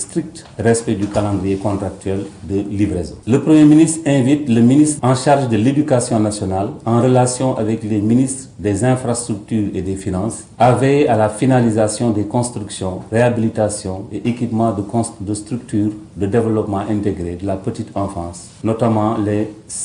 strict respect du calendrier contractuel de livraison. Le Premier ministre invite le ministre en charge de l'Éducation nationale, en relation avec les ministres des Infrastructures et des Finances, à veiller à la finalisation des constructions, réhabilitation et équipements de structures de développement intégré de la petite enfance, notamment les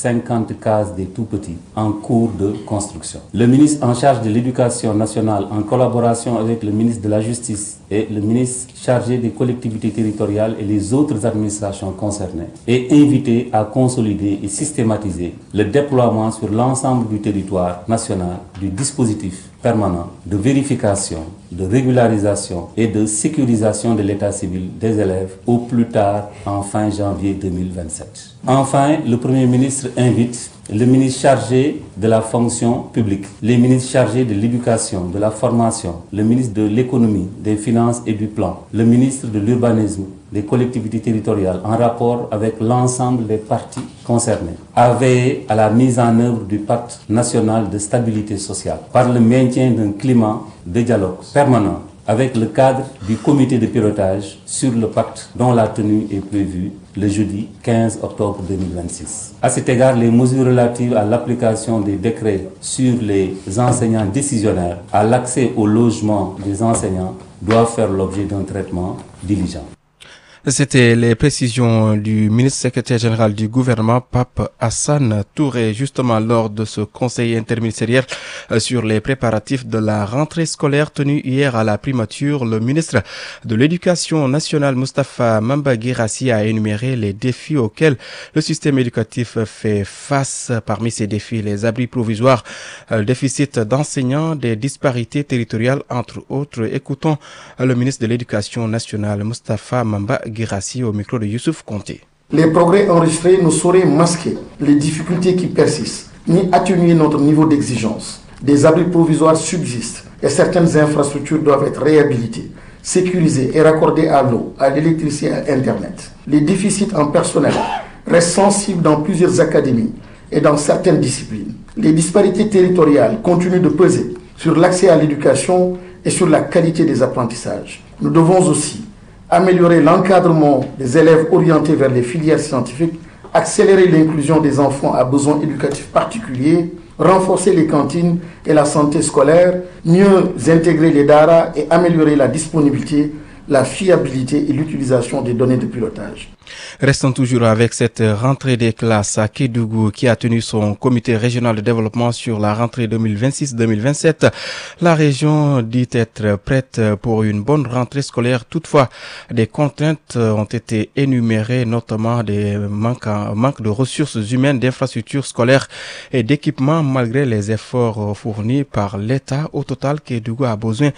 50 cases des tout-petits en cours de construction. Le ministre en charge de l'Éducation nationale, en collaboration avec le ministre de la Justice et le ministre chargé des collectivités territoriales et les autres administrations concernées, est invité à consolider et systématiser le déploiement sur l'ensemble du territoire national du dispositif permanent de vérification, de régularisation et de sécurisation de l'état civil des élèves au plus tard en fin janvier 2027. Enfin, le Premier ministre invite le ministre chargé de la fonction publique, les ministres chargés de l'éducation, de la formation, le ministre de l'économie, des finances et du plan, le ministre de l'urbanisme, des collectivités territoriales, en rapport avec l'ensemble des parties concernées, à veiller à la mise en œuvre du pacte national de stabilité sociale par le maintien d'un climat de dialogue permanent avec le cadre du comité de pilotage sur le pacte dont la tenue est prévue le jeudi 15 octobre 2026. À cet égard, les mesures relatives à l'application des décrets sur les enseignants décisionnaires, à l'accès au logement des enseignants, doivent faire l'objet d'un traitement diligent. C'était les précisions du ministre secrétaire général du gouvernement, Pape Hassan Touré, justement lors de ce conseil interministériel sur les préparatifs de la rentrée scolaire tenue hier à la primature. Le ministre de l'Éducation nationale, Moustapha Mamba Guirassy, a énuméré les défis auxquels le système éducatif fait face. Parmi ces défis, les abris provisoires, le déficit d'enseignants, des disparités territoriales, entre autres. Écoutons le ministre de l'Éducation nationale, Moustapha Mamba Guirassy, au micro de Youssouf Konté. Les progrès enregistrés ne sauraient masquer les difficultés qui persistent, ni atténuer notre niveau d'exigence. Des abris provisoires subsistent et certaines infrastructures doivent être réhabilitées, sécurisées et raccordées à l'eau, à l'électricité et à Internet. Les déficits en personnel restent sensibles dans plusieurs académies et dans certaines disciplines. Les disparités territoriales continuent de peser sur l'accès à l'éducation et sur la qualité des apprentissages. Nous devons aussi améliorer l'encadrement des élèves orientés vers les filières scientifiques, accélérer l'inclusion des enfants à besoins éducatifs particuliers, renforcer les cantines et la santé scolaire, mieux intégrer les daara et améliorer la disponibilité, la fiabilité et l'utilisation des données de pilotage. Restons toujours avec cette rentrée des classes à Kédougou qui a tenu son comité régional de développement sur la rentrée 2026-2027. La région dit être prête pour une bonne rentrée scolaire. Toutefois, des contraintes ont été énumérées, notamment des manques de ressources humaines, d'infrastructures scolaires et d'équipements malgré les efforts fournis par l'État. Au total, Kédougou a besoin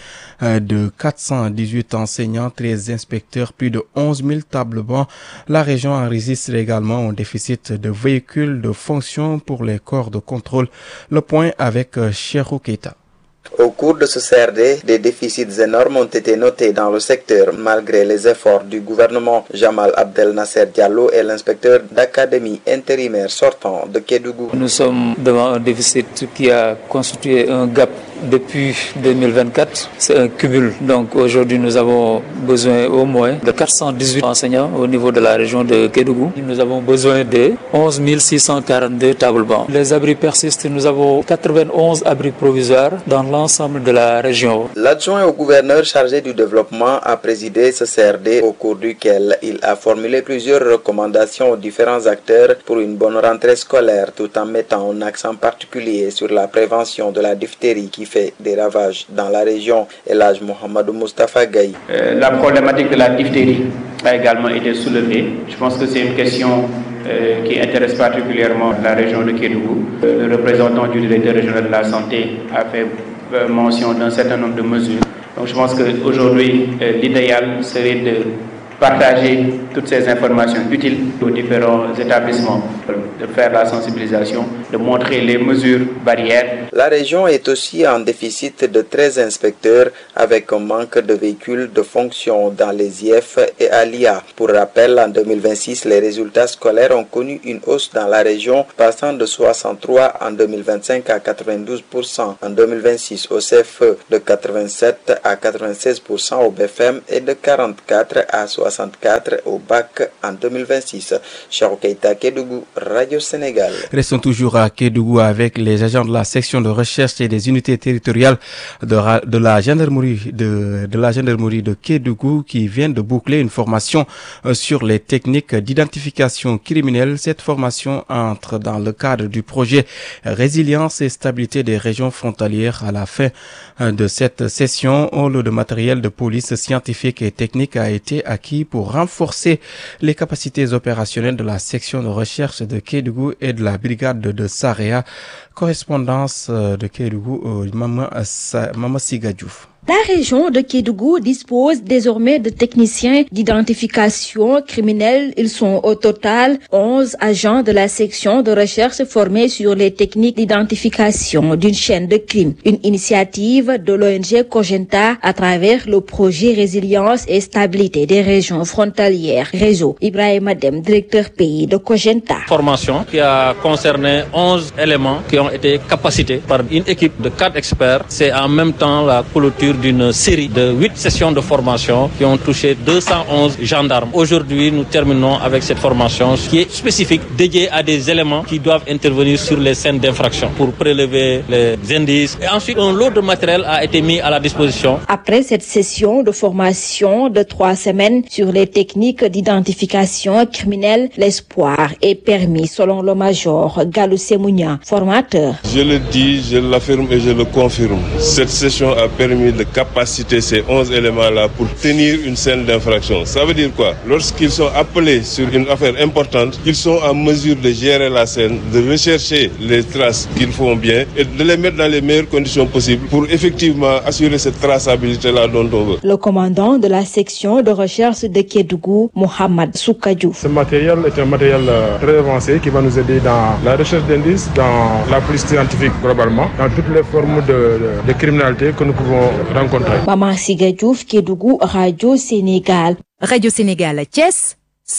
de 418 enseignants, 13 inspecteurs, plus de 11 000 tables bancs. La région enregistre également un déficit de véhicules de fonction pour les corps de contrôle. Le point avec Cheikhou Keita. Au cours de ce CRD, des déficits énormes ont été notés dans le secteur malgré les efforts du gouvernement. Jamal Abdel Nasser Diallo est l'inspecteur d'académie intérimaire sortant de Kédougou. Nous sommes devant un déficit qui a constitué un gap depuis 2024. C'est un cumul. Donc aujourd'hui, nous avons besoin au moins de 418 enseignants au niveau de la région de Kédougou. Nous avons besoin de 11 642 tables bancs. Les abris persistent. Nous avons 91 abris provisoires dans l'ensemble de la région. L'adjoint au gouverneur chargé du développement a présidé ce CRD au cours duquel il a formulé plusieurs recommandations aux différents acteurs pour une bonne rentrée scolaire tout en mettant un accent particulier sur la prévention de la diphtérie qui fait des ravages dans la région. Elhadj Mohamedou Moustapha Gaye. La problématique de la diphtérie a également été soulevée. Je pense que c'est une question qui intéresse particulièrement la région de Kédougou. Le représentant du directeur régional de la santé a fait mention d'un certain nombre de mesures. Donc je pense qu'aujourd'hui, l'idéal serait de partager toutes ces informations utiles aux différents établissements, de faire la sensibilisation, de montrer les mesures barrières. La région est aussi en déficit de 13 inspecteurs avec un manque de véhicules de fonction dans les IF et à l'IA. Pour rappel, en 2026, les résultats scolaires ont connu une hausse dans la région, passant de 63 en 2025 à 92% en 2026 au CFE, de 87 à 96% au BFM et de 44 à 60 64 au bac en 2026. Charo Keita, Kédougou, Radio Sénégal. Restons toujours à Kédougou avec les agents de la section de recherche et des unités territoriales de la gendarmerie de Kédougou qui viennent de boucler une formation sur les techniques d'identification criminelle. Cette formation entre dans le cadre du projet Résilience et stabilité des régions frontalières. À la fin de cette session, un lot de matériel de police scientifique et technique a été acquis pour renforcer les capacités opérationnelles de la section de recherche de Kédougou et de la brigade de Saraya. Correspondance de Kédougou, Mama Siga Diouf. La région de Kédougou dispose désormais de techniciens d'identification criminelle. Ils sont au total 11 agents de la section de recherche formés sur les techniques d'identification d'une chaîne de crimes. Une initiative de l'ONG Cogenta à travers le projet Résilience et stabilité des régions frontalières. Réseau Ibrahim Adem, directeur pays de Cogenta. Formation qui a concerné 11 éléments qui ont été capacités par une équipe de 4 experts. C'est en même temps la clôture d'une série de 8 sessions de formation qui ont touché 211 gendarmes. Aujourd'hui, nous terminons avec cette formation qui est spécifique, dédiée à des éléments qui doivent intervenir sur les scènes d'infraction pour prélever les indices. Et ensuite, un lot de matériel a été mis à la disposition. Après cette session de formation de 3 semaines sur les techniques d'identification criminelle, l'espoir est permis selon le major Galou Semounia, formateur. Je le dis, je l'affirme et je le confirme. Cette session a permis de capaciter ces 11 éléments-là pour tenir une scène d'infraction. Ça veut dire quoi? Lorsqu'ils sont appelés sur une affaire importante, ils sont en mesure de gérer la scène, de rechercher les traces qu'ils font bien et de les mettre dans les meilleures conditions possibles pour effectivement assurer cette traçabilité-là dont on veut. Le commandant de la section de recherche de Kédougou, Mohamed Soukadjouf. Ce matériel est un matériel très avancé qui va nous aider dans la recherche d'indices, dans la police scientifique globalement, dans toutes les formes de criminalité que nous pouvons rencontrer. Maman Siga Diouf, Kédougou, Radio Sénégal. Radio Sénégal à Thiès,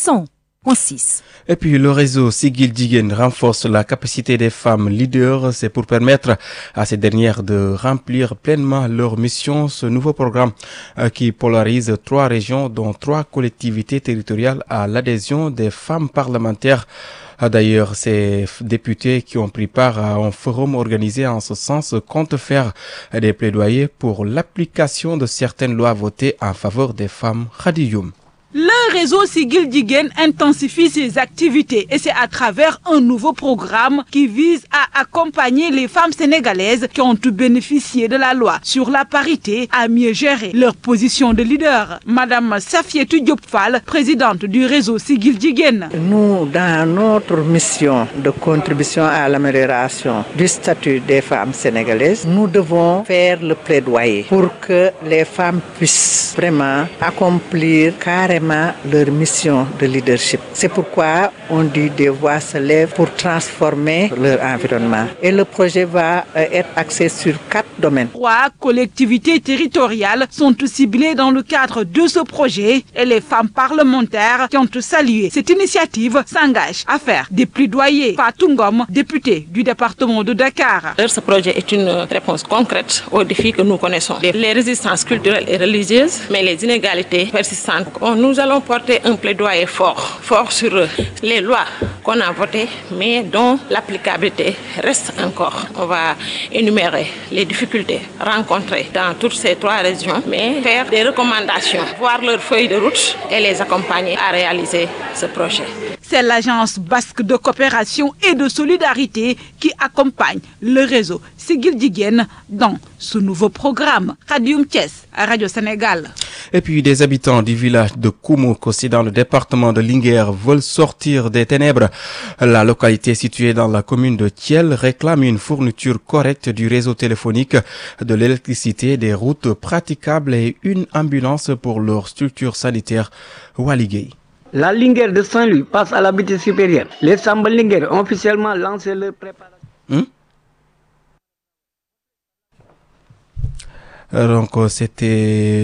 100.6. Et puis le réseau Sigil Jigéen renforce la capacité des femmes leaders. C'est pour permettre à ces dernières de remplir pleinement leur mission. Ce nouveau programme qui polarise 3 régions, dont 3 collectivités territoriales, à l'adhésion des femmes parlementaires. D'ailleurs, ces députés qui ont pris part à un forum organisé en ce sens comptent faire des plaidoyers pour l'application de certaines lois votées en faveur des femmes. Khadiyoum. Le réseau Sigil Jigéen intensifie ses activités et c'est à travers un nouveau programme qui vise à accompagner les femmes sénégalaises qui ont bénéficié de la loi sur la parité à mieux gérer leur position de leader. Madame Safietou Diop Fall, présidente du réseau Sigil Jigéen. Nous, dans notre mission de contribution à l'amélioration du statut des femmes sénégalaises, nous devons faire le plaidoyer pour que les femmes puissent vraiment accomplir carrément leur mission de leadership. C'est pourquoi on dit des voix se lèvent pour transformer leur environnement. Et le projet va être axé sur 4 domaines. 3 collectivités territoriales sont ciblées dans le cadre de ce projet et les femmes parlementaires qui ont salué cette initiative s'engagent à faire des plaidoyers. Fatou Ngom, députée du département de Dakar. Ce projet est une réponse concrète aux défis que nous connaissons. Les résistances culturelles et religieuses, mais les inégalités persistantes. Nous allons porter un plaidoyer fort sur les lois qu'on a votées, mais dont l'applicabilité reste encore. On va énumérer les difficultés rencontrées dans toutes ces 3 régions, mais faire des recommandations, voir leur feuille de route et les accompagner à réaliser ce projet. C'est l'agence basque de coopération et de solidarité qui accompagne le réseau Sigil Jigéen dans ce nouveau programme. Khadioum Thiès, à Radio Sénégal. Et puis des habitants du village de Koumouk, aussi dans le département de Linguère, veulent sortir des ténèbres. La localité située dans la commune de Thiel réclame une fourniture correcte du réseau téléphonique, de l'électricité, des routes praticables et une ambulance pour leur structure sanitaire. Waligay. La Linguère de Saint-Louis passe à l'habitude supérieure. Les Samba Linguère ont officiellement lancé leur préparation. Donc c'était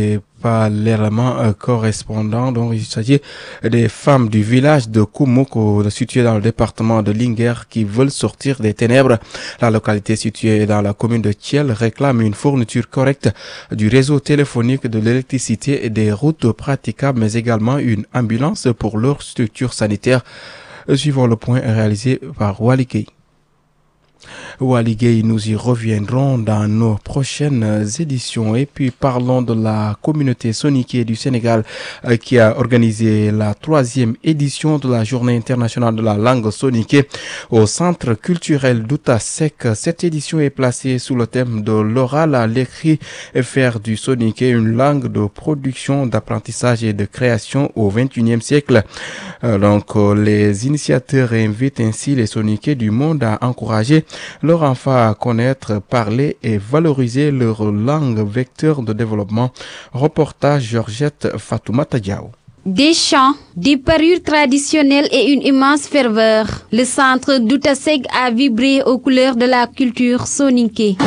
pas l'élément correspondant. Donc, il s'agit des femmes du village de Koumouk, situé dans le département de Linguère, qui veulent sortir des ténèbres. La localité située dans la commune de Thiel réclame une fourniture correcte du réseau téléphonique, de l'électricité et des routes praticables, mais également une ambulance pour leur structure sanitaire. Suivons le point réalisé par Walikei. Waligay, nous y reviendrons dans nos prochaines éditions. Et puis parlons de la communauté soniké du Sénégal qui a organisé la 3e édition de la Journée internationale de la langue soniké au Centre culturel d'Outa Sec. Cette édition est placée sous le thème de l'oral à l'écrit et faire du soniké une langue de production, d'apprentissage et de création au XXIe siècle. Donc les initiateurs invitent ainsi les soniké du monde à encourager leur enfant à connaître, parler et valoriser leur langue, vecteur de développement. Reportage Georgette Fatoumata Diaw. Des chants, des parures traditionnelles et une immense ferveur. Le centre d'Outa Sec a vibré aux couleurs de la culture soninké.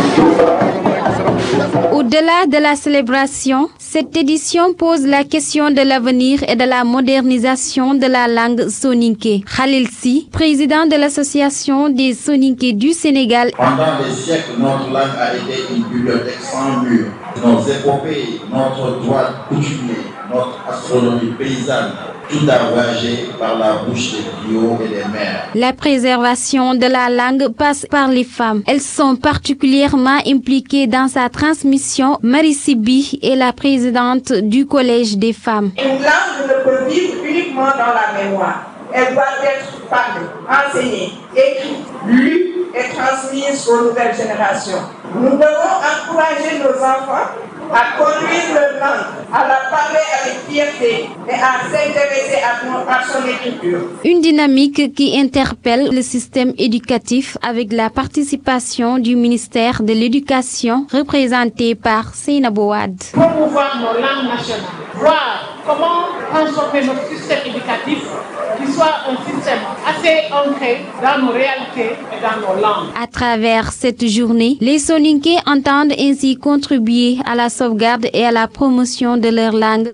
Au-delà de la célébration, cette édition pose la question de l'avenir et de la modernisation de la langue soninké. Khalil Si, président de l'association des soninké du Sénégal. Pendant des siècles, notre langue a été une bibliothèque sans mur. Nos épopées, notre droit coutumier, notre astronomie paysanne, tout a voyagé par la bouche des griots et des mères. La préservation de la langue passe par les femmes. Elles sont particulièrement impliquées dans sa transmission. Marie Sibi est la présidente du Collège des femmes. Une langue ne peut vivre uniquement dans la mémoire. Elle doit être parlée, enseignée, écrite, lue et transmise aux nouvelles générations. Nous devons encourager nos enfants à conduire leur langue, à la parler avec fierté et à s'intéresser à son écriture. Une dynamique qui interpelle le système éducatif avec la participation du ministère de l'Éducation représenté par Seynabou Wade. Promouvoir nos langues nationales, voir comment transformer notre système éducatif qui soit un système assez ancré dans nos réalités et dans nos langues. À travers cette journée, les soninké entendent ainsi contribuer à la sauvegarde et à la promotion de leur langue.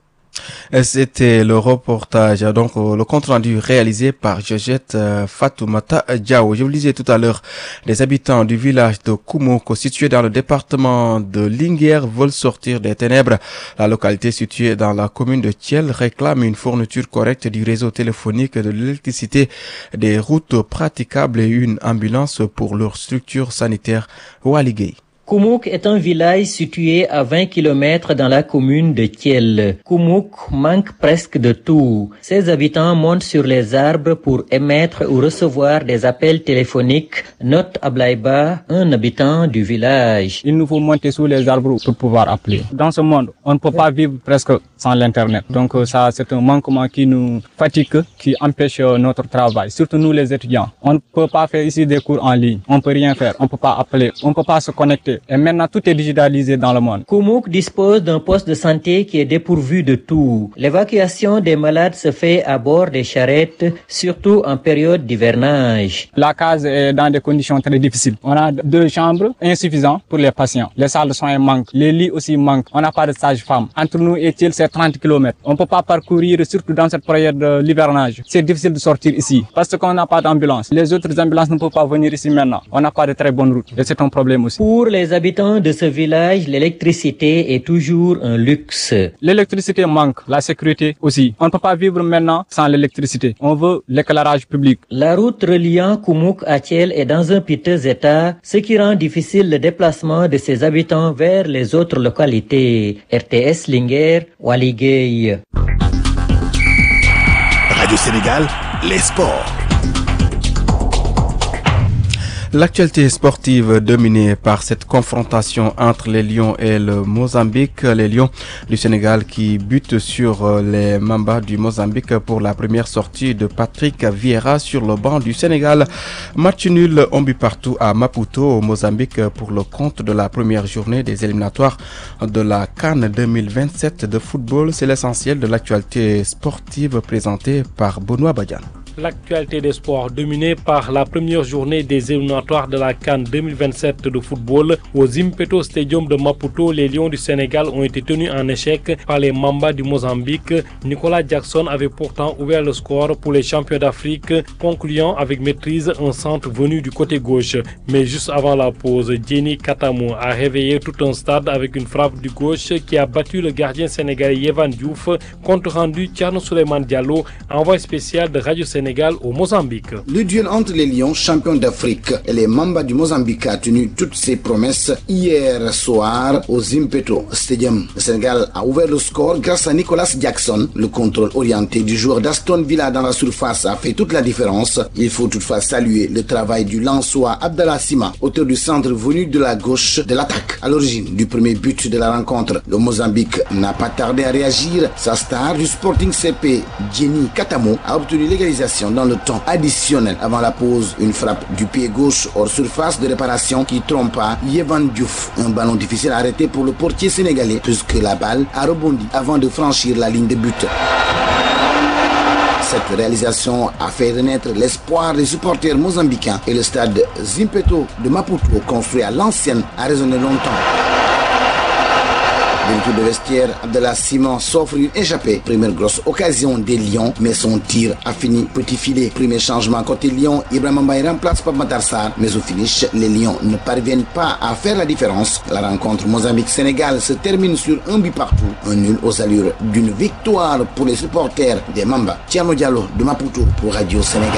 C'était le reportage, donc le compte rendu réalisé par Georgette Fatoumata Diaw. Je vous le disais tout à l'heure, les habitants du village de Koumouk, situé dans le département de Linguère, veulent sortir des ténèbres. La localité située dans la commune de Thiel réclame une fourniture correcte du réseau téléphonique, de l'électricité, des routes praticables et une ambulance pour leur structure sanitaire. Waligay. Koumouk est un village situé à 20 km dans la commune de Thiel. Koumouk manque presque de tout. Ses habitants montent sur les arbres pour émettre ou recevoir des appels téléphoniques, note Ablaïba, un habitant du village. Il nous faut monter sous les arbres pour pouvoir appeler. Dans ce monde, on ne peut pas vivre presque sans l'Internet. Donc ça, c'est un manquement qui nous fatigue, qui empêche notre travail, surtout nous les étudiants. On ne peut pas faire ici des cours en ligne. On ne peut rien faire. On ne peut pas appeler. On ne peut pas se connecter. Et maintenant, tout est digitalisé dans le monde. Koumouk dispose d'un poste de santé qui est dépourvu de tout. L'évacuation des malades se fait à bord des charrettes, surtout en période d'hivernage. La case est dans des conditions très difficiles. On a 2 chambres insuffisantes pour les patients. Les salles de soins manquent. Les lits aussi manquent. On n'a pas de sage-femme. Entre nous et Thiel, c'est 30 km. On ne peut pas parcourir, surtout dans cette période de l'hivernage. C'est difficile de sortir ici parce qu'on n'a pas d'ambulance. Les autres ambulances ne peuvent pas venir ici maintenant. On n'a pas de très bonnes routes. Et c'est un problème aussi. Pour les habitants de ce village, l'électricité est toujours un luxe. L'électricité manque, la sécurité aussi. On ne peut pas vivre maintenant sans l'électricité. On veut l'éclairage public. La route reliant Koumouk à Thiel est dans un piteux état, ce qui rend difficile le déplacement de ses habitants vers les autres localités. RTS Linguère, Waligay. Radio Sénégal, les sports. L'actualité sportive dominée par cette confrontation entre les Lions et le Mozambique. Les Lions du Sénégal qui butent sur les Mamba du Mozambique pour la première sortie de Patrick Vieira sur le banc du Sénégal. Match nul, un but partout à Maputo au Mozambique pour le compte de la première journée des éliminatoires de la CAN 2027 de football. C'est l'essentiel de l'actualité sportive présentée par Benoît Badian. L'actualité des sports dominée par la première journée des éliminatoires de la CAN 2027 de football au Zimpeto Stadium de Maputo. Les Lions du Sénégal ont été tenus en échec par les Mamba du Mozambique. Nicolas Jackson avait pourtant ouvert le score pour les champions d'Afrique, concluant avec maîtrise un centre venu du côté gauche. Mais juste avant la pause, Jenny Katamou a réveillé tout un stade avec une frappe du gauche qui a battu le gardien sénégalais Yehvan Diouf. Compte rendu Thierno Souleymane Diallo, envoyé spécial de Radio Sénégal au Mozambique. Le duel entre les Lions, champions d'Afrique, et les Mamba du Mozambique a tenu toutes ses promesses hier soir au Zimpeto Stadium. Le Sénégal a ouvert le score grâce à Nicolas Jackson. Le contrôle orienté du joueur d'Aston Villa dans la surface a fait toute la différence. Il faut toutefois saluer le travail du Lensois Abdallah Sima, auteur du centre venu de la gauche de l'attaque. À l'origine du premier but de la rencontre, le Mozambique n'a pas tardé à réagir. Sa star du Sporting CP, Jenny Katamou, a obtenu l'égalisation dans le temps additionnel avant la pause. Une frappe du pied gauche hors surface de réparation qui trompa Yehvan Diouf. Un ballon difficile à arrêter pour le portier sénégalais puisque la balle a rebondi avant de franchir la ligne de but. Cette réalisation a fait renaître l'espoir des supporters mozambicains et le stade Zimpeto de Maputo, construit à l'ancienne, a résonné longtemps. Dès le tour de vestiaire, Abdallah Simon s'offre une échappée. Première grosse occasion des Lions, mais son tir a fini petit filet. Premier changement côté Lions, Ibrahima Mbaye remplace Pape Matar Sarr. Mais au finish, les Lions ne parviennent pas à faire la différence. La rencontre Mozambique-Sénégal se termine sur un but partout. Un nul aux allures d'une victoire pour les supporters des Mamba. Thierno Diallo de Maputo pour Radio Sénégal.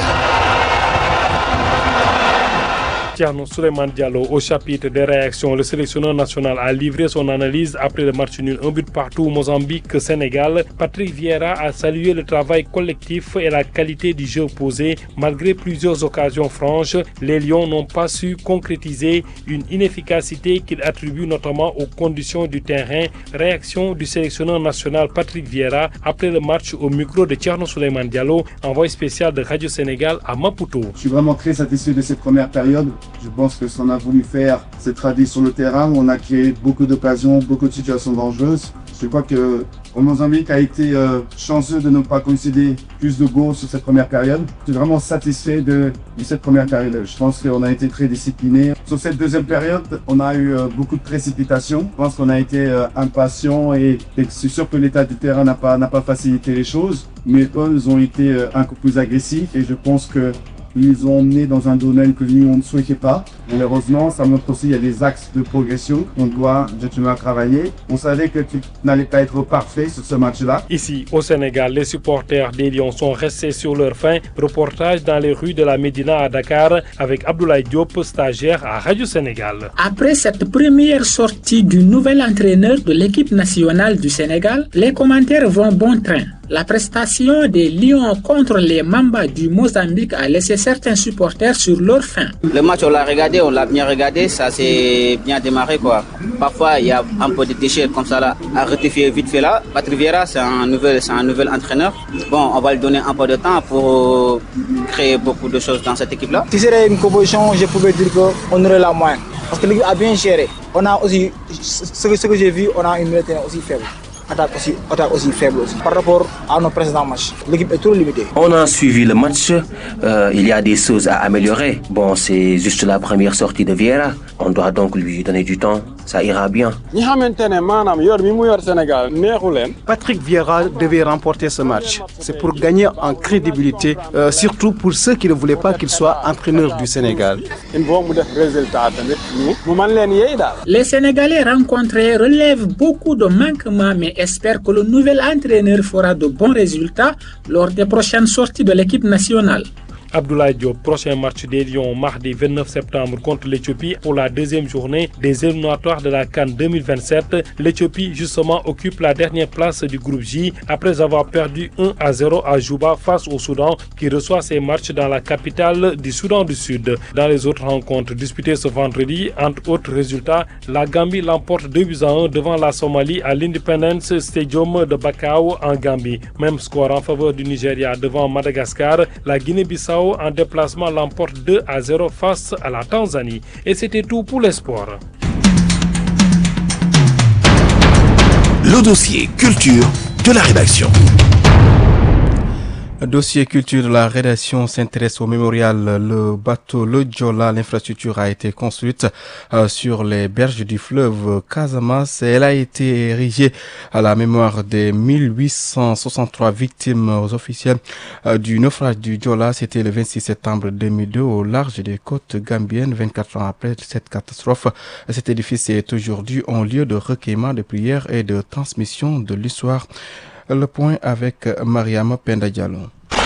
Thierno Souleymane Diallo au chapitre des réactions. Le sélectionneur national a livré son analyse après le match nul, un but partout Mozambique-Sénégal. Patrick Vieira a salué le travail collectif et la qualité du jeu posé. Malgré plusieurs occasions franches, les Lions n'ont pas su concrétiser une inefficacité qu'il attribue notamment aux conditions du terrain. Réaction du sélectionneur national Patrick Vieira après le match au micro de Thierno Souleymane Diallo, envoyé spécial de Radio Sénégal à Maputo. Je suis vraiment très satisfait de cette première période. Je pense que ce qu'on a voulu faire, c'est traduit sur le terrain. On a créé beaucoup d'occasions, beaucoup de situations dangereuses. Je crois que le Mozambique a été chanceux de ne pas concéder plus de goals sur cette première période. Je suis vraiment satisfait de cette première période. Je pense qu'on a été très disciplinés. Sur cette deuxième période, on a eu beaucoup de précipitations. Je pense qu'on a été impatients et c'est sûr que l'état du terrain n'a pas facilité les choses. Mais eux, ils ont été un peu plus agressifs et je pense que ils ont emmené dans un domaine que nous, on ne souhaitait pas. Malheureusement, ça montre aussi qu'il y a des axes de progression qu'on doit continuer à travailler. On savait que tu n'allais pas être parfait sur ce match-là. Ici, au Sénégal, les supporters des Lions sont restés sur leur faim. Reportage dans les rues de la Médina à Dakar avec Abdoulaye Diop, stagiaire à Radio Sénégal. Après cette première sortie du nouvel entraîneur de l'équipe nationale du Sénégal, les commentaires vont bon train. La prestation des Lions contre les Mamba du Mozambique a laissé certains supporters sur leur faim. Le match, on l'a bien regardé, ça s'est bien démarré quoi. Parfois, il y a un peu de déchets comme ça là, à rectifier vite fait là. Patrick Vieira, c'est un nouvel entraîneur. Bon, on va lui donner un peu de temps pour créer beaucoup de choses dans cette équipe-là. Si c'était une composition, je pouvais dire qu'on aurait la moyenne. Parce que l'équipe a bien géré. On a aussi, ce que j'ai vu, on a une militaire aussi faible. Attaque aussi faible aussi. Par rapport à nos précédents matchs, l'équipe est trop limitée. On a suivi le match, il y a des choses à améliorer. Bon, c'est juste la première sortie de Vieira. On doit donc lui donner du temps, ça ira bien. Patrick Vieira devait remporter ce match. C'est pour gagner en crédibilité, surtout pour ceux qui ne voulaient pas qu'il soit entraîneur du Sénégal. Les Sénégalais rencontrés relèvent beaucoup de manquements, mais espèrent que le nouvel entraîneur fera de bons résultats lors des prochaines sorties de l'équipe nationale. Abdoulaye Diop, prochain match des Lions mardi 29 septembre contre l'Éthiopie pour la deuxième journée des éliminatoires de la CAN 2027. L'Éthiopie justement occupe la dernière place du groupe J après avoir perdu 1-0 à Juba face au Soudan qui reçoit ses matchs dans la capitale du Soudan du Sud. Dans les autres rencontres disputées ce vendredi, entre autres résultats, la Gambie l'emporte 2-1 devant la Somalie à l'Independence Stadium de Bakau en Gambie. Même score en faveur du Nigeria devant Madagascar. La Guinée-Bissau en déplacement l'emporte 2-0 face à la Tanzanie. Et c'était tout pour les sports. Le dossier culture de la rédaction. Dossier culture de la rédaction s'intéresse au mémorial Le Bateau Le Joola. L'infrastructure a été construite sur les berges du fleuve Casamance. Elle a été érigée à la mémoire des 1863 victimes officielles du naufrage du Joola. C'était le 26 septembre 2002 au large des côtes gambiennes. 24 ans après cette catastrophe, cet édifice est aujourd'hui un lieu de recueillement, de prière et de transmission de l'histoire. Le point avec Mariama Penda Diallo.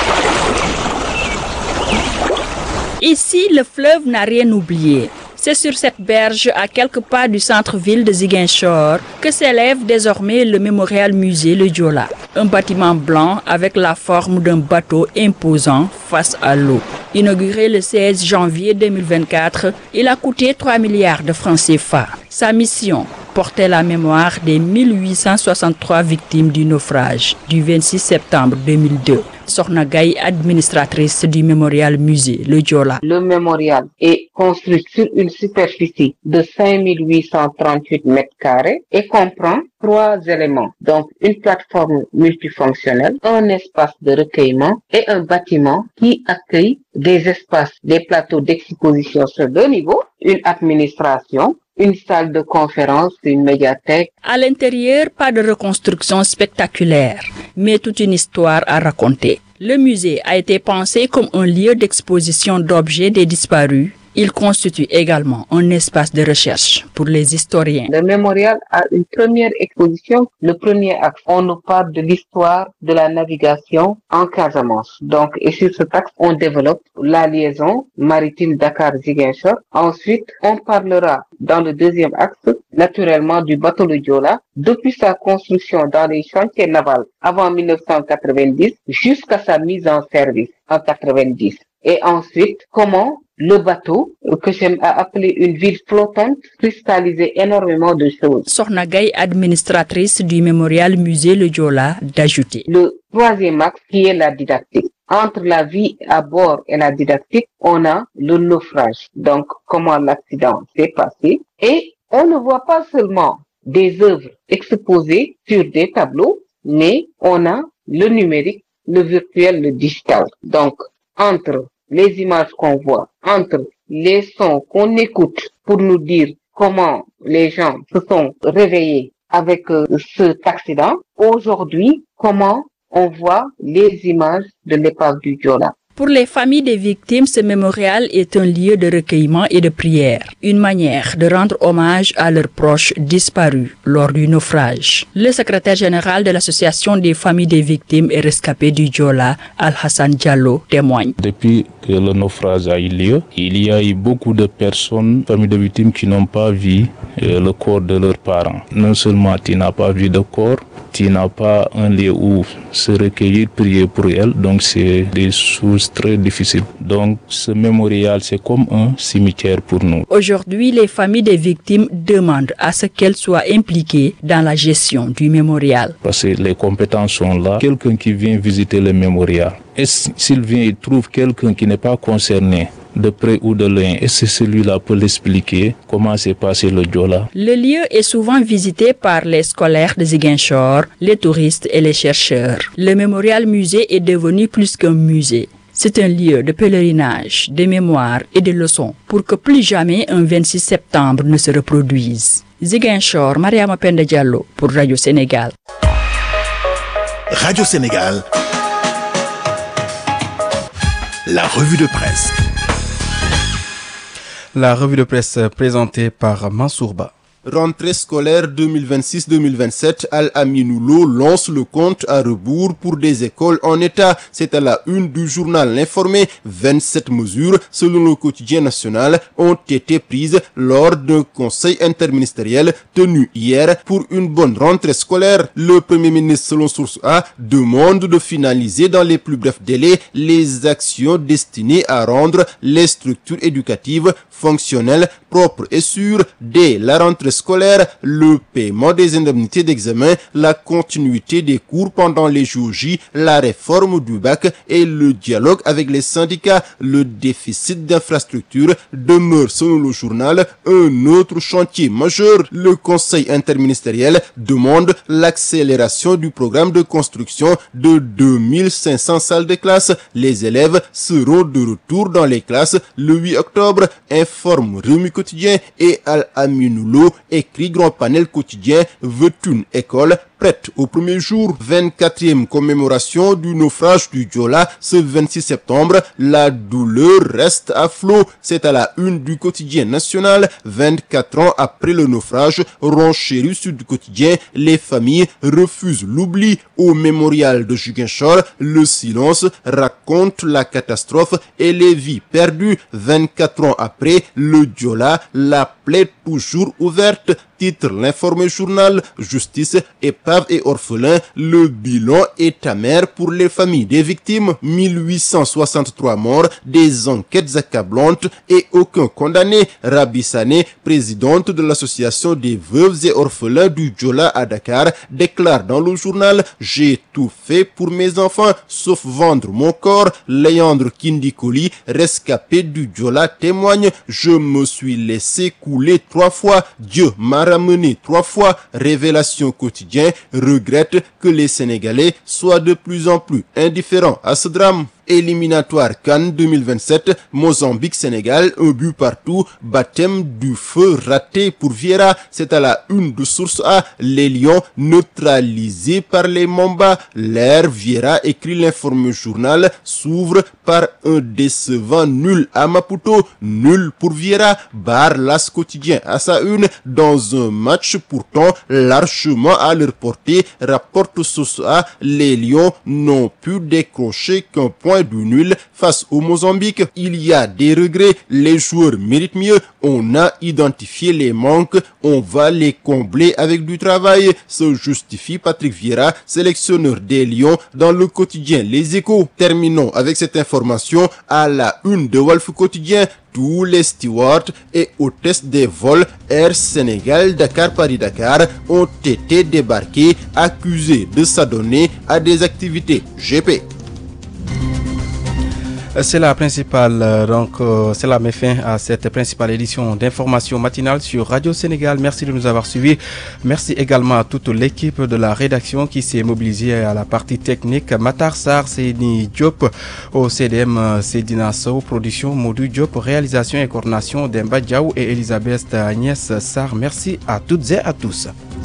Ici, le fleuve n'a rien oublié. C'est sur cette berge, à quelques pas du centre-ville de Ziguinchor, que s'élève désormais le mémorial musée Le Joola. Un bâtiment blanc avec la forme d'un bateau imposant face à l'eau. Inauguré le 16 janvier 2024, il a coûté 3 milliards de francs CFA. Sa mission, porter la mémoire des 1863 victimes du naufrage du 26 septembre 2002. Sokhna Gaye, administratrice du mémorial musée Le Joola. Le mémorial est construit sur une superficie de 5838 mètres carrés et comprend 3 éléments. Donc, une plateforme multifonctionnelle, un espace de recueillement et un bâtiment qui accueille des espaces, des plateaux d'exposition sur 2 niveaux, une administration, une salle de conférence, une médiathèque. À l'intérieur, pas de reconstruction spectaculaire, mais toute une histoire à raconter. Le musée a été pensé comme un lieu d'exposition d'objets des disparus. Il constitue également un espace de recherche pour les historiens. Le mémorial a une première exposition. Le premier axe, on nous parle de l'histoire de la navigation en Casamance. Donc, et sur ce axe, on développe la liaison maritime Dakar-Ziguinchor. Ensuite, on parlera dans le deuxième axe, naturellement, du bateau Le Joola, depuis sa construction dans les chantiers navals avant 1990 jusqu'à sa mise en service en 90. Et ensuite, comment le bateau, que j'aime appeler une ville flottante, cristallisait énormément de choses. Sokhna Gaye, administratrice du mémorial musée Le Joola, d'ajouter. Le troisième axe qui est la didactique. Entre la vie à bord et la didactique, on a le naufrage. Donc, comment l'accident s'est passé. Et on ne voit pas seulement des œuvres exposées sur des tableaux, mais on a le numérique, le virtuel, le digital. Donc, entre les images qu'on voit, entre les sons qu'on écoute pour nous dire comment les gens se sont réveillés avec cet accident, aujourd'hui, comment on voit les images de l'épave du Joola. Pour les familles des victimes, ce mémorial est un lieu de recueillement et de prière, une manière de rendre hommage à leurs proches disparus lors du naufrage. Le secrétaire général de l'association des familles des victimes et rescapés du Joola, Al-Hassan Diallo, témoigne. Depuis que le naufrage a eu lieu, il y a eu beaucoup de personnes, familles de victimes, qui n'ont pas vu le corps de leurs parents. Non seulement tu n'as pas vu de corps, tu n'as pas un lieu où se recueillir, prier pour elle, donc c'est des choses très difficiles. Donc ce mémorial, c'est comme un cimetière pour nous. Aujourd'hui, les familles des victimes demandent à ce qu'elles soient impliquées dans la gestion du mémorial. Parce que les compétences sont là. Quelqu'un qui vient visiter le mémorial, et s'il vient et trouve quelqu'un qui n'est pas concerné, de près ou de loin, et c'est celui-là peut l'expliquer comment s'est passé le Joola. Le lieu est souvent visité par les scolaires de Ziguinchor, les touristes et les chercheurs. Le mémorial musée est devenu plus qu'un musée. C'est un lieu de pèlerinage, de mémoire et de leçons pour que plus jamais un 26 septembre ne se reproduise. Ziguinchor, Mariama Penda Diallo pour Radio Sénégal. Radio Sénégal, la revue de presse. La revue de presse présentée par Mansourba. Rentrée scolaire 2026-2027, Al-Aminou Lo lance le compte à rebours pour des écoles en état. C'est à la une du journal L'Informé. 27 mesures, selon le quotidien national, ont été prises lors d'un conseil interministériel tenu hier pour une bonne rentrée scolaire. Le Premier ministre, selon Source A, demande de finaliser dans les plus brefs délais les actions destinées à rendre les structures éducatives fonctionnelles, propres et sûres dès la rentrée cycle scolaire, le paiement des indemnités d'examen, la continuité des cours pendant les jours J, la réforme du bac et le dialogue avec les syndicats. Le déficit d'infrastructures demeure, selon le journal, un autre chantier majeur. Le Conseil interministériel demande l'accélération du programme de construction de 2500 salles de classe. Les élèves seront de retour dans les classes le 8 octobre, informe Rewmi Quotidien, et Al-Aminoulo écrit Grand Panel Quotidien, veut une école prête au premier jour. 24e commémoration du naufrage du Joola ce 26 septembre. La douleur reste à flot. C'est à la une du quotidien national. 24 ans après le naufrage, renchérit Sud Quotidien, les familles refusent l'oubli. Au mémorial de Ziguinchor, le silence raconte la catastrophe et les vies perdues. 24 ans après, le Joola, la plaie toujours ouverte. Titre l'informé journal, justice, épave et orphelins, le bilan est amer pour les familles des victimes. 1863 morts, des enquêtes accablantes et aucun condamné. Rabi Sané, présidente de l'association des veuves et orphelins du Joola à Dakar, déclare dans le journal: j'ai tout fait pour mes enfants, sauf vendre mon corps. Léandre Kindikoli, rescapé du Joola, témoigne: je me suis laissé couler 3 fois. Dieu m'a ramené 3 fois. Révélation Quotidien regrette que les Sénégalais soient de plus en plus indifférents à ce drame. Éliminatoire CAN 2027, Mozambique-Sénégal, un but partout, baptême du feu raté pour Vieira. C'est à la une de Source A. Les Lions neutralisés par les Mamba. L'ère Vieira, écrit l'informé journal, s'ouvre par un décevant nul à Maputo. Nul pour Vieira, barre l'As Quotidien à sa une, dans un match pourtant largement à leur portée, rapporte Source A. Les Lions n'ont pu décrocher qu'un point du nul face au Mozambique. Il y a des regrets, les joueurs méritent mieux, on a identifié les manques, on va les combler avec du travail, se justifie Patrick Vieira, sélectionneur des Lions, dans le quotidien Les Échos. Terminons avec cette information à la une de Walf Quotidien. Tous les stewards et hôtesses des vols Air Sénégal Dakar-Paris-Dakar ont été débarqués, accusés de s'adonner à des activités GP. C'est la principale, c'est la met fin à cette principale édition d'information matinale sur Radio Sénégal. Merci de nous avoir suivis. Merci également à toute l'équipe de la rédaction qui s'est mobilisée à la partie technique. Matar Sarr, Seyni Diop, au CDM Sedina Sow, production Modou Diop, réalisation et coordination d'Emba Diaw et Elisabeth Agnès Sarr. Merci à toutes et à tous.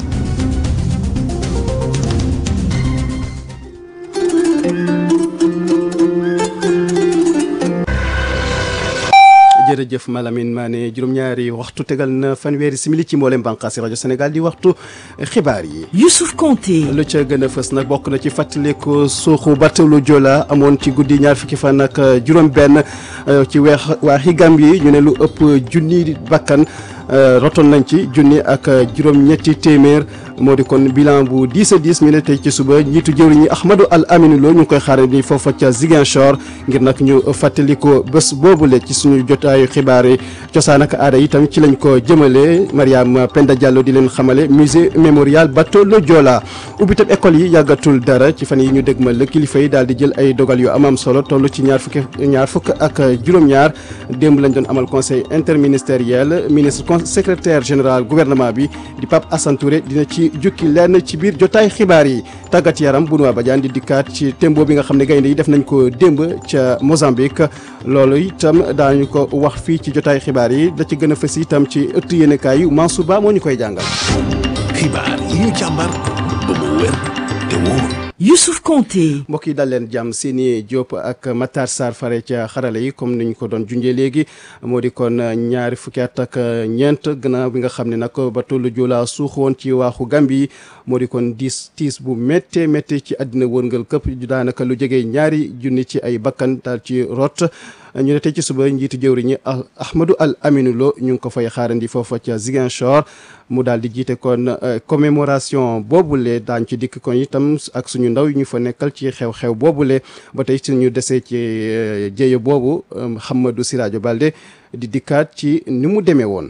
jërëjëf Malamine Mané juróom-ñaari waxtu tegal na fanweeri simili ci mboolem bànqaasi rajo Sénégal di waxtu xibaar yi. Youssouf Konté. lu ca gën a fës nag bokk na ci fàttaliku suuxu bateau Joola amoon ci guddi ñaar fukki fan ak juróom-benn ci waaxi Gambie ñu ne lu ëpp junni bakkan rotoon nañ ci junni ak juróom-ñetti téeméer moo di kon bilan bu 10 à 10 ñu ne tey ci suba njiitu jëwriñ ñi Ahmadou Al-Amine Lo ñu ngi koy xaare ni foofa ca Ziguinchor ngir nag ñu fàttaliko bés boobule ci suñu jotaayu xibaar yi cosaan ak aada itam ci lañ ko jëmale. Mariam Penda Diallo di leen xamale musée mémorial bateau le Joola ubbi tam école yi yàggatul dara ci fan yi ñu dégmal la kilifa yi daal di jël ay dogal yu am solo toll ci ñaar fukk ak juróom-ñaar démb lañ doon amal conseil interministériel ministre secrétaire général gouvernement bi di Pape Assane Touré dina ci jukki lenn ci biir jotaay xibaar yi. tàggat yaram Benoît Badiane di dikkaat ci tembo bi nga xam ne gaynde yi def nañ ko démb ca Mozambique loolu itam daañu ko wax fii ci jotaay xibaar yi da ci gën a fës itam ci ëtt yéenekaay yu Mansour Ba moo ñu koy jàngal. xibaar yi ñu càmbar ba mu wér te wóor. Youssouf Konté. mbokk yi dal leen jàmm Seyni Diop ak Matar Sarr fare ca xarale yi comme niñ ko doon junjee léegi moo di kon ñaari fukki at ak ñeent gannaaw bi nga xam ne nag bateau le Joola suux woon ci waaxu Gambie moo di kon tiis bu méttee méttee ci àddina wërngal këpp daanaka lu jege ñaari junni ci ay bakkan daal ci rot. ñu ne tey ci suba njiitu jëwriñ ñi Ahmadou Al-Amine Lo ñu ngi ko fay xaarandi foofa ca Ziguinchor mu daal di jiite kon commémoration boobule daañ ci dikk kon itam ak suñu ndaw yi ñu fa nekkal ci xew-xew boobule ba tey suñu desee ci jéye boobu Hamadou Sirajo Balde di dikkaat ci ni mu demee woon.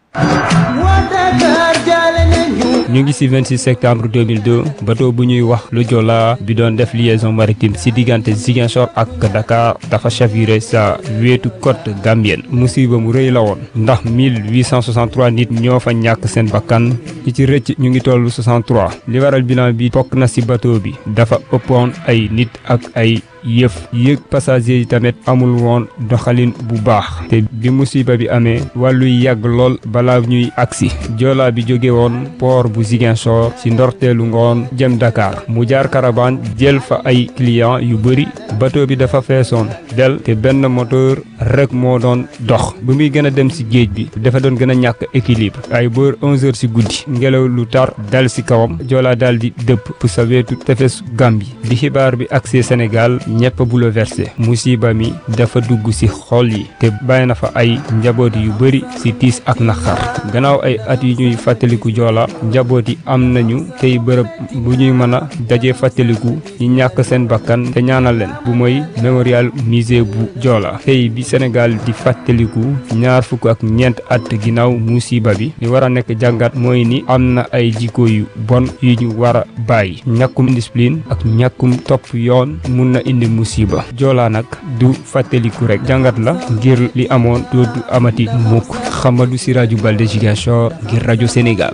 ñu ngi ci 26 septembre 2002 bateau bu ñuy wax le Joola bi doon def liaison maritime ci diggante Ziguinchor ak Dakar dafa chaviré sa wetu côte gambienne musiba mu rëy la woon ndax 1863 nit ñoo fa ñàkk seen bakkan ñi ci rëcc ñu ngi tollu 63 li waral bilan bi bokk na ci bateau bi dafa ëppoon ay nit ak ay yëf yëg passager yi tamit amul woon doxalin bu baax te bi musiba bi amee wàlluy yàgg lool balaa ñuy agsi Joola bi jóge woon port bu Ziguinchor ci ndorteelu ngoon jëm Dakar mu jaar Carabane jël fa ay client yu bëri bateau bi dafa feesoon del te benn moteur rek moo doon dox bu muy gën a dem ci géej bi dafa doon gën a ñàkk équilibre ay boor 11h ci guddi ngelaw lu tar dal ci kawam Joola daal di dëpp pour sa wetu tefes Gambie bi xibaar bi agsee Sénégal ñëpp bouleversé musiba mi dafa dugg ci xol yi te bàyyi na fa ay njaboot yu bëri ci tiis ak naqar gannaaw ay at yu ñuy fàttaliku Joola njaboot yi am nañu tey bërëb bu ñuy mën a daje fàttaliku ñi ñàkk seen bakkan te ñaanal leen bu mooy mémorial musée bu Joola tey bi Sénégal di fàttaliku ñaar fukk ak ñeent at ginnaaw musiba bi li war a nekk jàngat mooy ni am na ay jikko yu bon yu ñu war a bàyyi ñàkkum discipline ak ñàkkum topp yoon mun na indi musiba Joola nag du fàttaliku rek jàngat la ngir li amoon dootu amati mukk Xamadu Siraju Balde Ziguinchor ngir rajo Sénégal.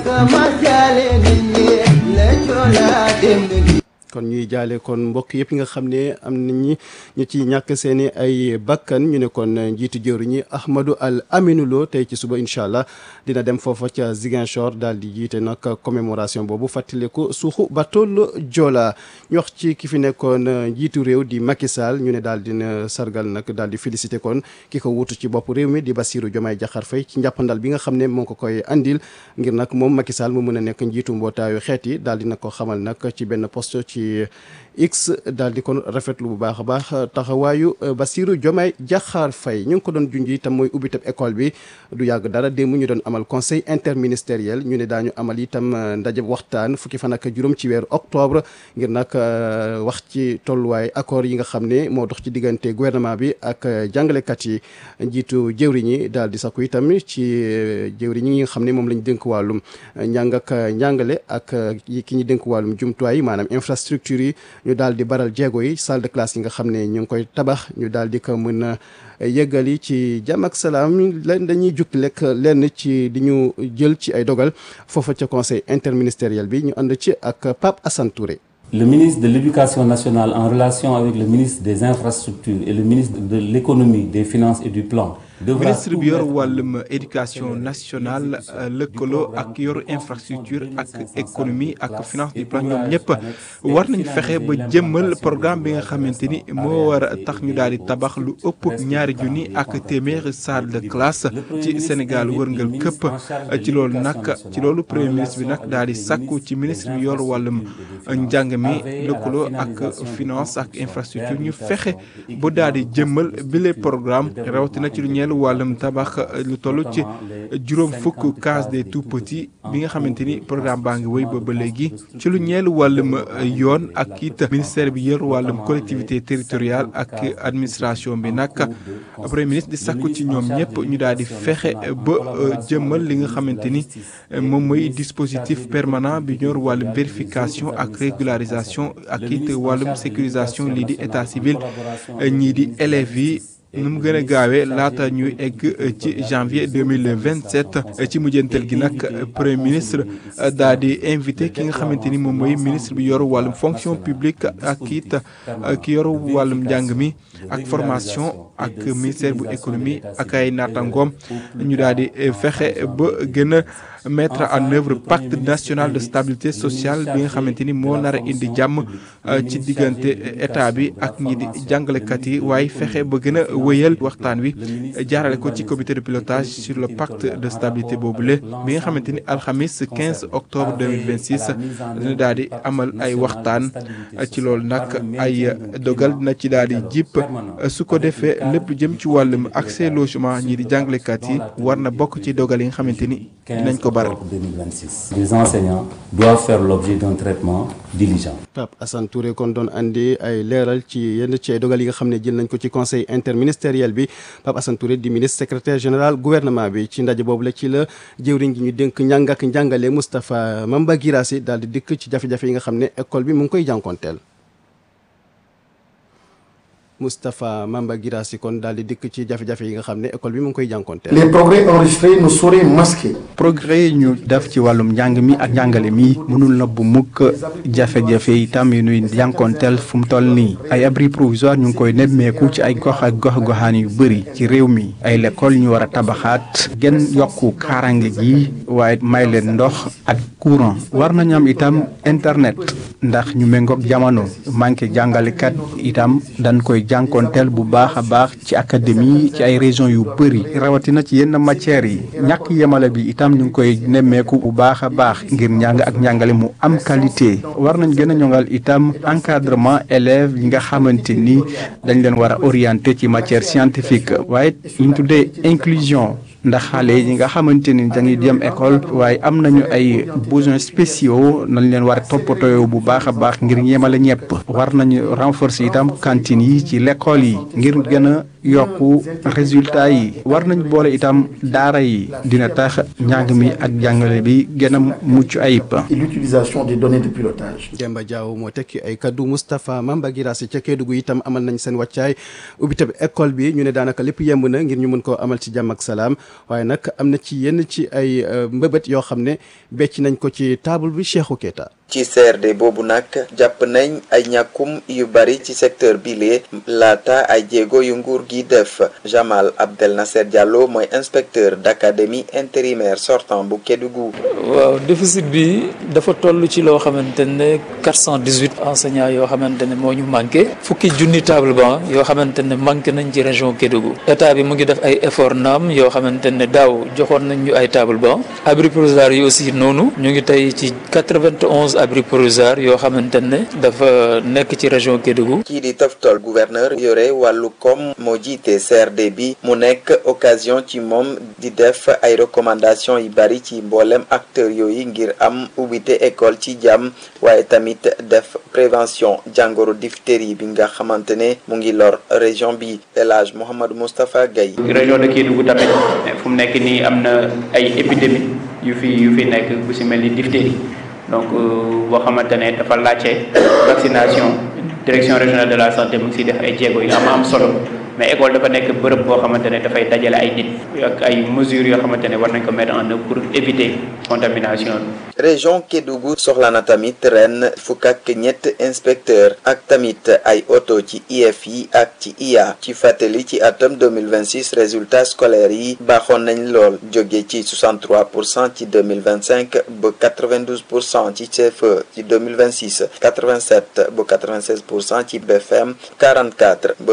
kon ñuy jaale kon mbokk yëpp yi nga xam ne am nañu ñu ci ñàkk seeni ay bakkan ñu ne kon njiitu jëwriñ ñi Ahmadou Al Aminou Lo tey ci suba incha allah dina dem foofa ca Ziguinchor daal di jiite nag commémoration boobu fàttaliku suuxu bateau Joola ñu wax ci ki fi nekkoon njiitu réew di Macky Sall ñu ne daal dina sargal nag daal di félicité kon ki ko wutu ci bopp réew mi di Bassirou Diomaye Diakhar Faye ci njàppandal bi nga xam ne moo ko koy andil ngir nag moom Macky Sall mu mën a nekk njiitu mbootaayu xeet yi daal dina ko xamal nag ci benn poste ci X daal di kon rafetlu bu baax a baax taxawaayu Bassirou Diomaye Diakhar Faye ñu ngi ko doon junj itam mooy ubbi tab école bi du yàgg dara démb ñu doon amal conseil interministériel ñu ne daañu amal itam ndaje waxtaan fukki fan ak juróom ci weeru octobre ngir nag wax ci tolluwaay accord yi nga xam ne moo dox ci diggante gouvernement bi ak jàngalekat yi njiitu jëwriñ yi daal di sakku itam ci jëwriñ yi nga xam ne moom lañ dénk wàllum njàng ak njàngale ak ki ñu dénk wàllum jumtuwaay yi maanaam infrastructure yi ñu daal di baral jéego yi salle de classe yi nga xam ne ñu ngi koy tabax ñu daal di ko mën a yeggali ci jàmm ak salaam leen dañuy jukki lekk lenn ci di ñu jël ci ay dogal foofa ca conseil interministériel bi ñu ànd ci ak Pape Assane Touré. Le ministre de l'Éducation nationale en relation avec le ministre des Infrastructures et le ministre de l'Économie, des Finances et du Plan ministre bi yor wàllum éducation nationale lëkkaloo ak yor infrastructure ak économie ak finance du plan ñoom ñëpp war nañ fexe ba jëmmal programme bi nga xamante ni moo war a tax ñu daal di tabax lu ëpp 2 junni ak téeméeri salle de classe ci Sénégal wërngal këpp ci loolu premier ministre bi nag daal di sàkku ci ministre bi yor wàllum njàng mi lëkkaloo ak finance ak infrastructure ñu fexe ba daal di jëmmal bile programme rawatina ci lu ñeel wàllum tabax lu toll ci juróom fukk case des tout petits bi nga xamante ni programme baa ngi wéy ba léegi ci lu ñeel wàllum yoon ak it ministère bi yor wàllum collectivité territoriale ak administration bi nag premier ministre di sakku ci ñoom ñëpp ñu daal di fexe ba jëmmal li nga xamante ni moom mooy dispositif permanent bi ñor wàllum vérification ak régularisation ak it wàllum sécurisation lii di état civil ñii di élèves yi nu mu gën a gaawee laata ñuy egg ci janvier 2027 ci mujjantal gi nag premier ministre daal di invité ki nga xamante ni moom mooy ministre bi yor wàllum fonction publique ak it ki yor wàllum njàng mi ak formation ak ministère bu économie ak ay naataangoom ñu daal di fexe ba gën a mettre en œuvre pacte national de stabilité sociale bi nga xamante ni moo nar a indi jàmm ci diggante état bi ak ñi di jàngalekat yi waaye fexe ba gën a wëyal waxtaan wi jaarale ko ci comité de pilotage sur le pacte de stabilité boobule bi nga xamante ni alxamis 15 octobre 2026 dina daal di amal ay waxtaan ci loolu nag ay dogal dina ci daal di jip su ko defee lépp jëm ci wàllum accès logement ñi di jàngalekat yi war na bokk ci dogal yi nga xamante ni dinañ ko Bara. 2026. Les enseignants doivent faire l'objet d'un traitement diligent. Pape Assane Touré kon doon andi ay leeral ci yenn ci ay dogal yi nga xam ne jël nañ ko ci conseil interministériel bi Pape Assane Touré di ministre secrétaire général gouvernement bi ci ndaje boobu la ci la jëwriñ gi ñu dénk njàng ak njàngale Moustapha Mamba Guirassy daal di dikk ci jafe-jafe yi nga xam ne école bi mu ngi koy jànkonteel. Moustapha Mamba Guirassy kon daal di dikk ci jafe-jafe yi nga xam ne école bi mu ngi koy jànkonteel. Les progrès enregistrés ne sauraient masquer. progrès ñu def ci wàllum njàng mi ak njàngale mi mënul na bu mukk jafe-jafe itam yu nuy jànkonteel fu mu toll nii ay abri provisoire ñu ngi koy nemmeeku ci ay gox ak gox-goxaan yu bëri ci réew mi ay l'école ñu war a tabaxaat gën yokku kaarange gi waaye may leen ndox ak courant war nañu am itam internet ndax ñu méngoog jamono manqué jàngalekat itam dañ koy jànkonteel bu baax a baax ci académie ci ay régions yu bëri rawatina ci yenn matières yi ñàkk yemale bi itam ñu ngi koy nemmeeku bu baax a baax ngir njàng ak njàngale mu am qualité war nañ gën a ñoŋal itam encadrement élèves yi nga xamante ni dañ leen war a orienté ci matière scientifique waaye ñu tuddee inclusion ndax xale yi nga xamante ni dañuy dem école waaye am nañu ay besoins spéciaux nañ leen war a toppatoo bu baax a baax ngir yemale ñëpp war nañu renforcer itam cantine yi ci l'école yi ngir gën a yokku résultat yi war nañ boole itam daara yi dina tax njàng mi ak jàngale bi gën a mucc ayib. L'utilisation des données de pilotage. Demba Diaw moo tekki ay kaddu Moustapha Mamba Guirassy ca Kédougou itam amal nañ seen wàccaay ubbi tamit école bi ñu ne daanaka lépp yemb na ngir ñu mën koo amal ci jàmm ak salaam waaye nag am na ci yenn ci ay mbëbët yoo xam ne becc nañ ko ci table bi Cheikhou Keita. ci CRD boobu nag jàpp nañ ay ñàkkum yu bari ci secteur bile laata ay jéego yu nguur gi def Jamal Abdel Nasser Diallo mooy inspecteur d'académie intérimaire sortant bu Kédougou. waaw déficit bi dafa toll ci loo xamante ne 418 enseignants yoo xamante ne moo ñu manqué fukki junni table banc yoo xamante ne manqué nañ ci région Kédougou état bi mu ngi def ay effort naam yoo xamante ne daaw joxoon nañ ñu ay table banc abri provisoire yi aussi noonu ñu ngi tey ci 91 abri provisoire yoo xamante ne dafa nekk ci région Kédougou. kii di toftol gouverneur yore wàllu koom moo jiite CRD bi mu nekk occasion ci moom di def ay recommandations yu bari ci mboolem acteurs yooyu ngir am ubbite école ci jàmm waaye tamit def prévention jàngoro diphtérie bi nga xamante ne mu ngi lor région bi El Hadj Mouhamadou Moustapha Gaye. région de Kédougou tamit fu mu nekk nii am na ay épidémie yu fi nekk bu si mel ni diphtérie donc boo xamante ne dafa laajte vaccination direction régionale de la santé mu ngi siy def ay jéego yu am solo mais école dafa nekk bërëb boo xamante ne dafay dajale ay nit ak ay mesures yoo xamante ne war nañ ko mettre en œuvre pour éviter contamination bi. région Kédougou soxla na tamit ren fukk ak ñett inspecteur ak tamit ay oto ci IEF yi ak ci IA ci fàttali ci atum 2026 résultats scolaires yi baaxoon nañ lool jóge ci 63% ci 2025 ba 92% ci CFE ci 2026 87 ba 96% ci BFM 44 ba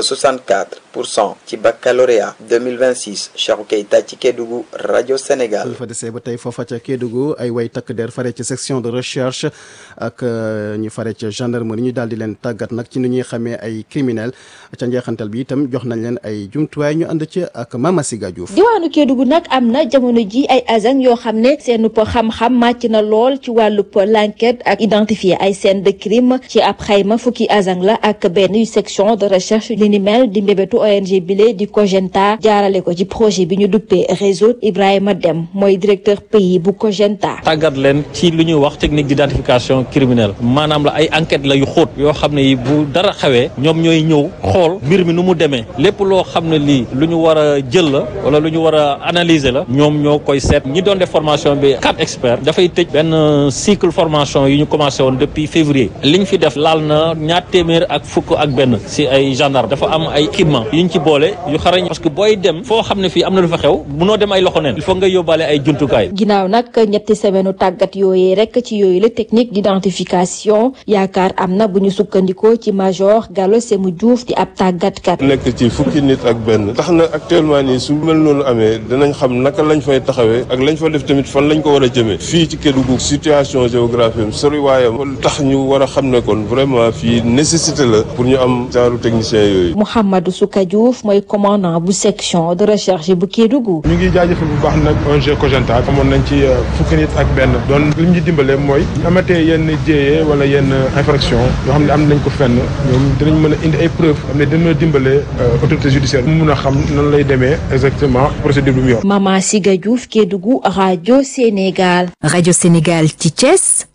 64% ci baccalauréat 2026 Cheikhou Keita ci Kédougou rajo Sénégal. fa desee ba tey foofa ca Kédougou ay way takk der fare ci section de recherche ak ñu fare ca gendarmerie ñu daal di leen tàggat nag ci ni ñuy xamee ay criminel ca njeexantal bi itam jox nañ leen ay jumtuwaay ñu ànd ci ak Mama Siga Diouf. diwaanu Kédougou nag am na jamono ji ay agents yoo xam ne seen xam-xam màcc na lool ci wàllub l'enquête ak identifier ay scènes de crime ci ab xayma fukki agents la ak benn yu section de recherche li ni mel di mbébétu ONG bile di Cogenta jaarale ko ci projet bi ñu duppee réseau Ibrahima Dem mooy directeur pays bu Cogenta. tàggat leen ci lu ñuy wax technique d'identification criminelle maanaam la ay enquête la yu xóot yoo xam ne yi bu dara xewee ñoom ñooy ñëw xool mbir mi nu mu demee lépp loo xam ne lii lu ñu war a jël la wala lu ñu war a analyser la ñoom ñoo koy seet ñi doon def formation bi 4 experts dafay tëj benn cycle formation yu ñu commencé woon depuis février liñ fi def laal na ñaar téeméer ak fukk ak benn si ay gendarme dafa am ay équipement yuñ ci boole yu xarañ parce que booy dem foo xam ne fii am na lu fa xew munoo dem ay loxo neen il faut nga yóbbaale ay jumtukaay. ginnaaw nag ñetti semaine tàggat tàggat yooyee rek ci yooyu la technique d'identification yaakaar am na bu ñu sukkandikoo ci major Gallo Sémou Diouf di ab tàggatkat. nekk ci fukki nit ak benn tax na actuellement nii su mel noonu amee danañ xam naka lañ fay taxawee ak lañ fa def tamit fan lañ ko war a jëmee fii ci Kédougou situation géographique sori waayam tax ñu war a xam ne kon vraiment fii nécessité la pour ñu am genre technicien yooyu. Mouhamadou Souka Diouf mooy commandant bu section de recherche bu Kédougou. ñu ngi jaajëfal bu baax nag ONG Cogenta amoon nañ ci fukki nit ak benn doon li ñu dimbale mooy amatee yenn jéyee wala yenn infraction yoo xam ne am nañ ko fenn ñoom dinañ mën a indi ay preuve xam ne dina dimbale autorité judiciaire mu mun a xam nan lay demee exactement procédure bi mu yor. Mama Siga Diouf Kédougou rajo Sénégal. rajo Sénégal ci Thiès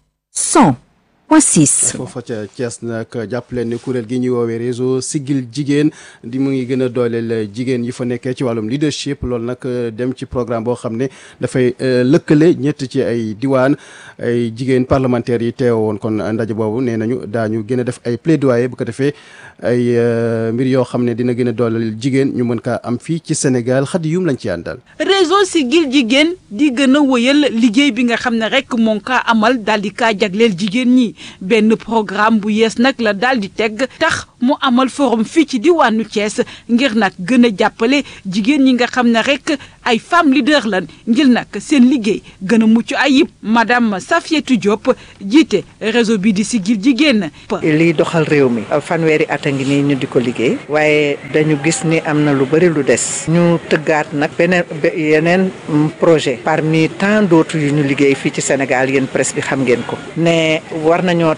100.6. foofa ca Thiès nag jàpp leen ne kuréel gi ñuy woowee réseau Siggil Jigéen di mu ngi gën a dooleel jigéen yi fa nekkee ci wàllum leadership loolu nag dem ci programme boo xam ne dafay lëkkale ñett ci ay diwaan ay jigéen parlementaires yi teewoon kon ndaje boobu nee nañu daañu gën a def ay plaidoyer bu ko defee ay mbir yoo xam ne dina gën a dooleel jigéen ñu mën kaa am fii ci Sénégal xadi yum lañ ci àndal. réseau Siggil Jigéen di gën a wëyal liggéey bi nga xam ne rek moo ngi kaa amal daal di kaa jagleel jigéen ñi. benn programme bu yees nag la daal di teg tax mu amal forum fii ci diwaanu Thiès ngir nag gën a jàppale jigéen ñi nga xam ne rek ay femmes leaders lan ngir nag seen liggéey gën a mucc ayib madame Safietou Diop jiite réseau bi di Siggil Jigéen. liy doxal réew mi fanweeri at a ngi nii ñu di ko liggéey waaye dañu gis ni am na lu bëri lu des ñu tëggaat nag yeneen projet parmi tant d'autres yu ñu liggéey fii ci Sénégal yéen presse bi xam ngeen ko ne war nañoo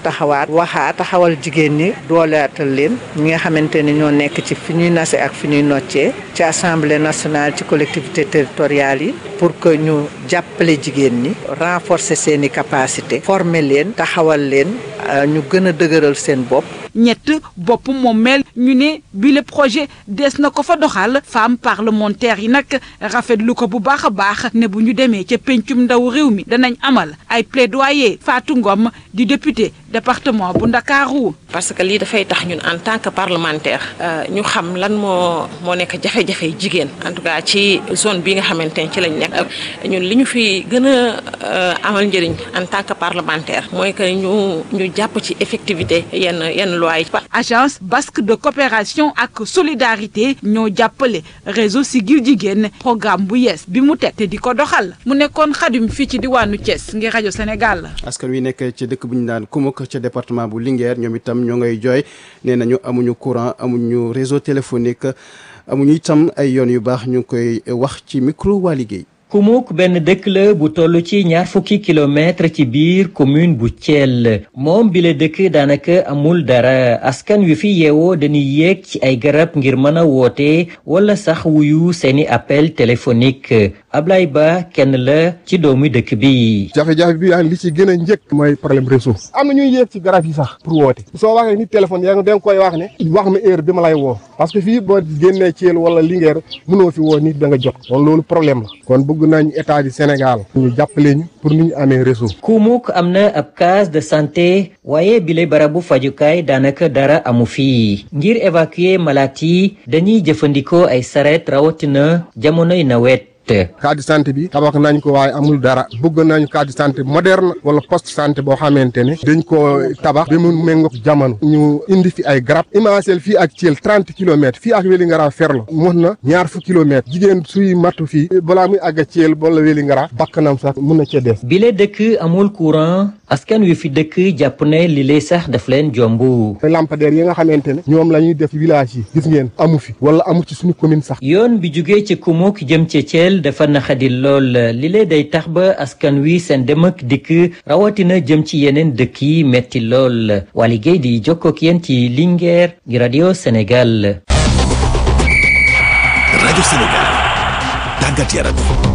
taxawal jigéen ñi doolaatal leen ñi nga xamante ne ñoo nekk ci fi ñuy nase ak fi ñuy noccee ci assemblée nationale ci collectivité territoriales yi pour que ñu jàppale jigéen ñi renforcer seeni capacité former leen taxawal leen ñu gën a dëgëral seen bopp. ñett bopp moom mel ñu ne bi le projet des na ko fa doxal femme parlementaire yi nag rafetlu ko bu baax a baax ne bu ñu demee ca pencum ndaw réew mi danañ amal ay plaidoyer Fatou Ngom di député département bu Ndakaaru. parce que lii dafay tax ñun en tant que parlementaire ñu xam lan moo nekk jafe-jafe jigéen en tout cas ci zone bi nga xamante ne ci lañ nekk ñun li ñu fi gën a amal njëriñ en tant que parlementaire mooy que ñu jàpp ci effectivité yenn loi yi. agence basque de coopération ak solidarité ñoo jàppale réseau Siggil Jigéen programme bu yees bi mu teg te di ko doxal mu nekkoon xadim fii ci diwaanu Thiès ngir rajo Sénégal. askan wi nekk ci dëkk bu ñu naan Kumuk ca département bu Linguère ñoom itam ñoo ngay jooy nee nañu amuñu courant amuñu réseau téléphonique amuñu itam ay yoon yu baax ñu ngi koy wax ci micro waa liggéey. Kumuk benn dëkk la bu toll ci 20 kilomètres ci biir commune bu Thiel moom bi la dëkk daanaka amul dara askan wi fi yeewoo dañuy yéeg ci ay garab ngir mën a woote wala sax wuyu seeni appel téléphonique Ablaye Ba kenn la ci doomu dëkk bi. jafe-jafe bi li ci gën a njëkk mooy problème réseau am na ñuy yéeg ci garab yi sax pour woote soo waxee ni téléphone yaa nga koy wax ne wax ma heure bi ma lay woo parce que fii boo génnee Thiel wala Linguère mënoo fi woo nit da nga jot kon loolu problème la kon bëgg nañ état du Sénégal ñu jàppale ñu pour ñu amee réseau. Kumuk am na ab case de santé waaye bile barabu fajukaay daanaka dara amu fi ngir évacuer malade yi dañuy jëfandikoo ay saret rawatina jamonoy nawet. case de santé bi tabax nañ ko waaye amul dara bëgg nañu case de santé moderne wala poste santé boo xamante ne dañ ko tabax ba mu méngoog jamono ñu indi fi ay garab imancel fii ak Thiel 30 kilomètres fii ak Wélingara Ferlo mën na 20 kilomètres jigéen suy mattu fii balaa muy àgg Thiel wala Wélingara bakkanam sax mën na cee des. bile dëkk amul courant askan wi fi dëkk jàpp ne li lay sax daf leen jomb. lampadaire yi nga xamante ne ñoom la ñuy def village yi gis ngeen amu fi wala amu ci suñu commune sax. yoon bi jugee ci Kumuk jëm ci Thiel dafa naxadi lool li lay day tax ba askan wi seen dem ak dikk rawatina jëm ci yeneen dëkk yi metti lool Waly Gueye di jokkook yéen ci Linguère gi radio Sénégal. rajo Sénégal tàggat yaram.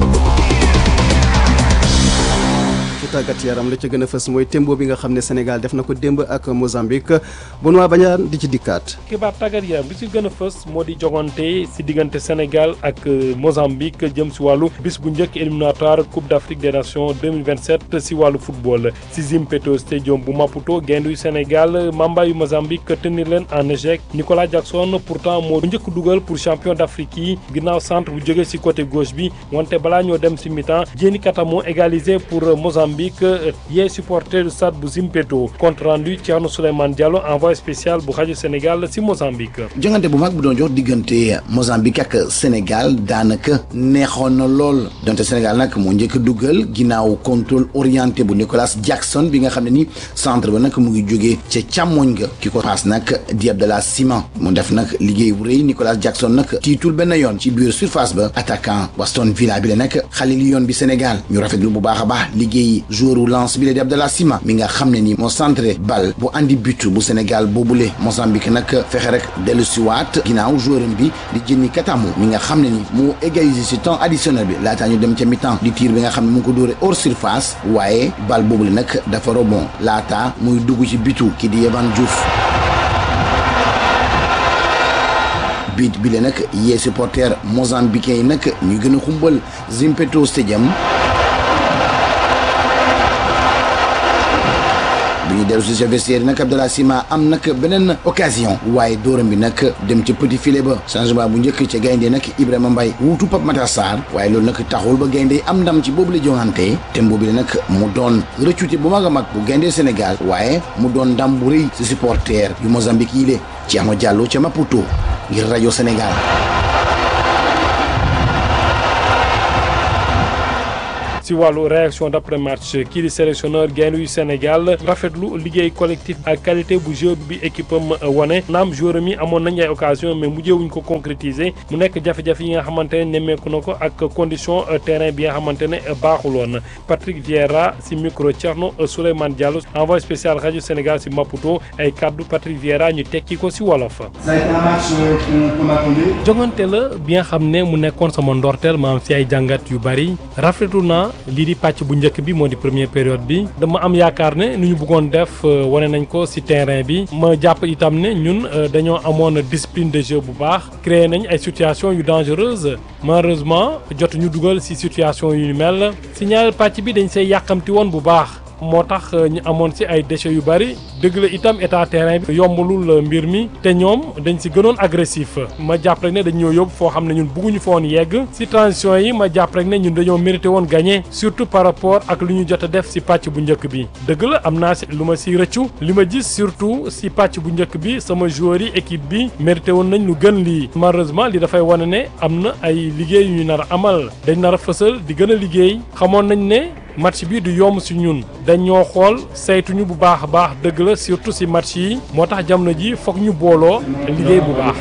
tàggat yaram la ca gën a fës mooy tembo bi nga xam ne Sénégal def na ko démb ak Mozambique Benoît Badiane di ci dikkaat. xibaar tàggat yaram bi ci gën a fës moo di jogante ci diggante Sénégal ak Mozambique jëm ci wàllu bis bu njëkk éliminatoire Coupe d'Afrique des Nations 2027 ci wàllu football ci Zimpeto Stadium bu Maputo gaynde yu Sénégal mamba yu Mozambique tenir leen en échec Nicolas Jackson pourtant moo njëkk dugal pour champion d'Afrique yi ginnaaw centre bu jóge ci côté gauche bi wante balaa ñoo dem ci mi-temps Diény Kata moo égalisé pour Mozambique Mozambique yee supporter du stade bu Zimpeto compte rendu Thierno Souleymane Diallo envoyé spécial bu rajo Sénégal ci Mozambique. jongante bu mag bu doon jox diggante Mozambique ak Sénégal daanaka neexoon na lool donte Sénégal nag moo njëkk a duggal ginnaaw contrôle orienté bu Nicolas Jackson bi nga xam ne ni centre ba nag mu ngi jógee ca càmmoñ ga ki ko paas nag di Abdallah Sima mu def nag liggéey bu rëy Nicolas Jackson nag tiitul benn yoon ci biir surface ba attaquant Aston Villa bi la nag xale li yoon bi Sénégal ñu rafetlu bu baax a baax liggéey joueur u lance bi la di Abdallah Sima mi nga xam ne ni moo centré bal bu andi but bu Sénégal boobule Mozambique nag fexe rek dellu siwaat ginnaaw joueur bi di Jenny Katamu mi nga xam ne ni moo égalisé ci temps additionnel bi laataa ñu dem ca mi-temps di tir bi nga xam ne mu ngi ko dóore hors surface waaye bal boobule nag dafa rebond laata muy dugg ci bitu ki di Evan Diouf bit bi le nag yee supporter mozambicain yi nag ñu gën a xumbal Zimpeto Stadium bi ñu dellu si vestiaire nag Abdallah Sima am nag beneen occasion waaye dóoram bi nag dem ca petit filet ba changement bu njëkk ca gaynde nag Ibrahima Mbaye wuutu Pape Matar Sarr waaye loolu nag taxul ba gaynde am ndam ci boobu la joŋante te boobu la nag mu doon rëccute bu mag a mag bu gaynde Sénégal waaye mu doon ndam bu rëy si supporter yu Mozambique yi le ci Ama Diallo ca Maputo ngir rajo Sénégal. ci wàllu réaction d'après match kii di sélectionneur gaynde yu Sénégal rafetlu liggéey collectif ak qualité bu jeu bi équipe am wane naam joueur mi amoon nañ ay occasion mais mujjewuñ ko concrétiser mu nekk jafe-jafe yi nga xamante ne nemmeeku na ko ak condition terrain bi nga xamante ne baaxuloon Patrick Vieira ci micro Thierno Souleymane Diallo envoyé spécial rajo Sénégal ci Maputo ay kaddu Patrick Vieira ñu tekki ko ci wolof. jongante la bi nga xam ne mu nekkoon sama ndorteel ma am ci ay jàngat yu bari rafetlu naa lii di pàcc bu njëkk bi moo di première période bi dama am yaakaar ne nu ñu bëggoon def wane nañ ko ci terrain bi ma jàpp itam ne ñun dañoo amoon discipline de jeu bu baax créé nañ ay situation yu dangereuse malheureusement jotuñu dugal ci situation yu mel ci ñaareel pàcc bi dañ see yàqamti woon bu baax moo tax ñu amoon ci ay déchets yu bari dëgg la itam état terrain bi yombalul mbir mi te ñoom dañ ci gënoon agressif ma jàpp rek ne dañ ñoo yóbbu foo xam ne ñun bëgguñu fa woon yegg ci transition yi ma jàpp rek ne ñun dañoo mérité woon gagner surtout par rapport ak lu ñu jot a def ci pàcc bu njëkk bi dëgg la am naa ci lu ma ci rëccu li ma gis surtout ci pàcc bu njëkk bi sama joueurs yi équipe bi mérité woon nañ lu gën lii malheureusement li dafay wane ne am na ay liggéey yu ñu nar a amal dañ nar a fësal di gën a liggéey xamoon nañ ne match bi du yomb ci ñun dañ ñoo xool saytuñu bu baax a baax dëgg la surtout ci match yi moo tax jamono ji foog ñu booloo liggéey bu baax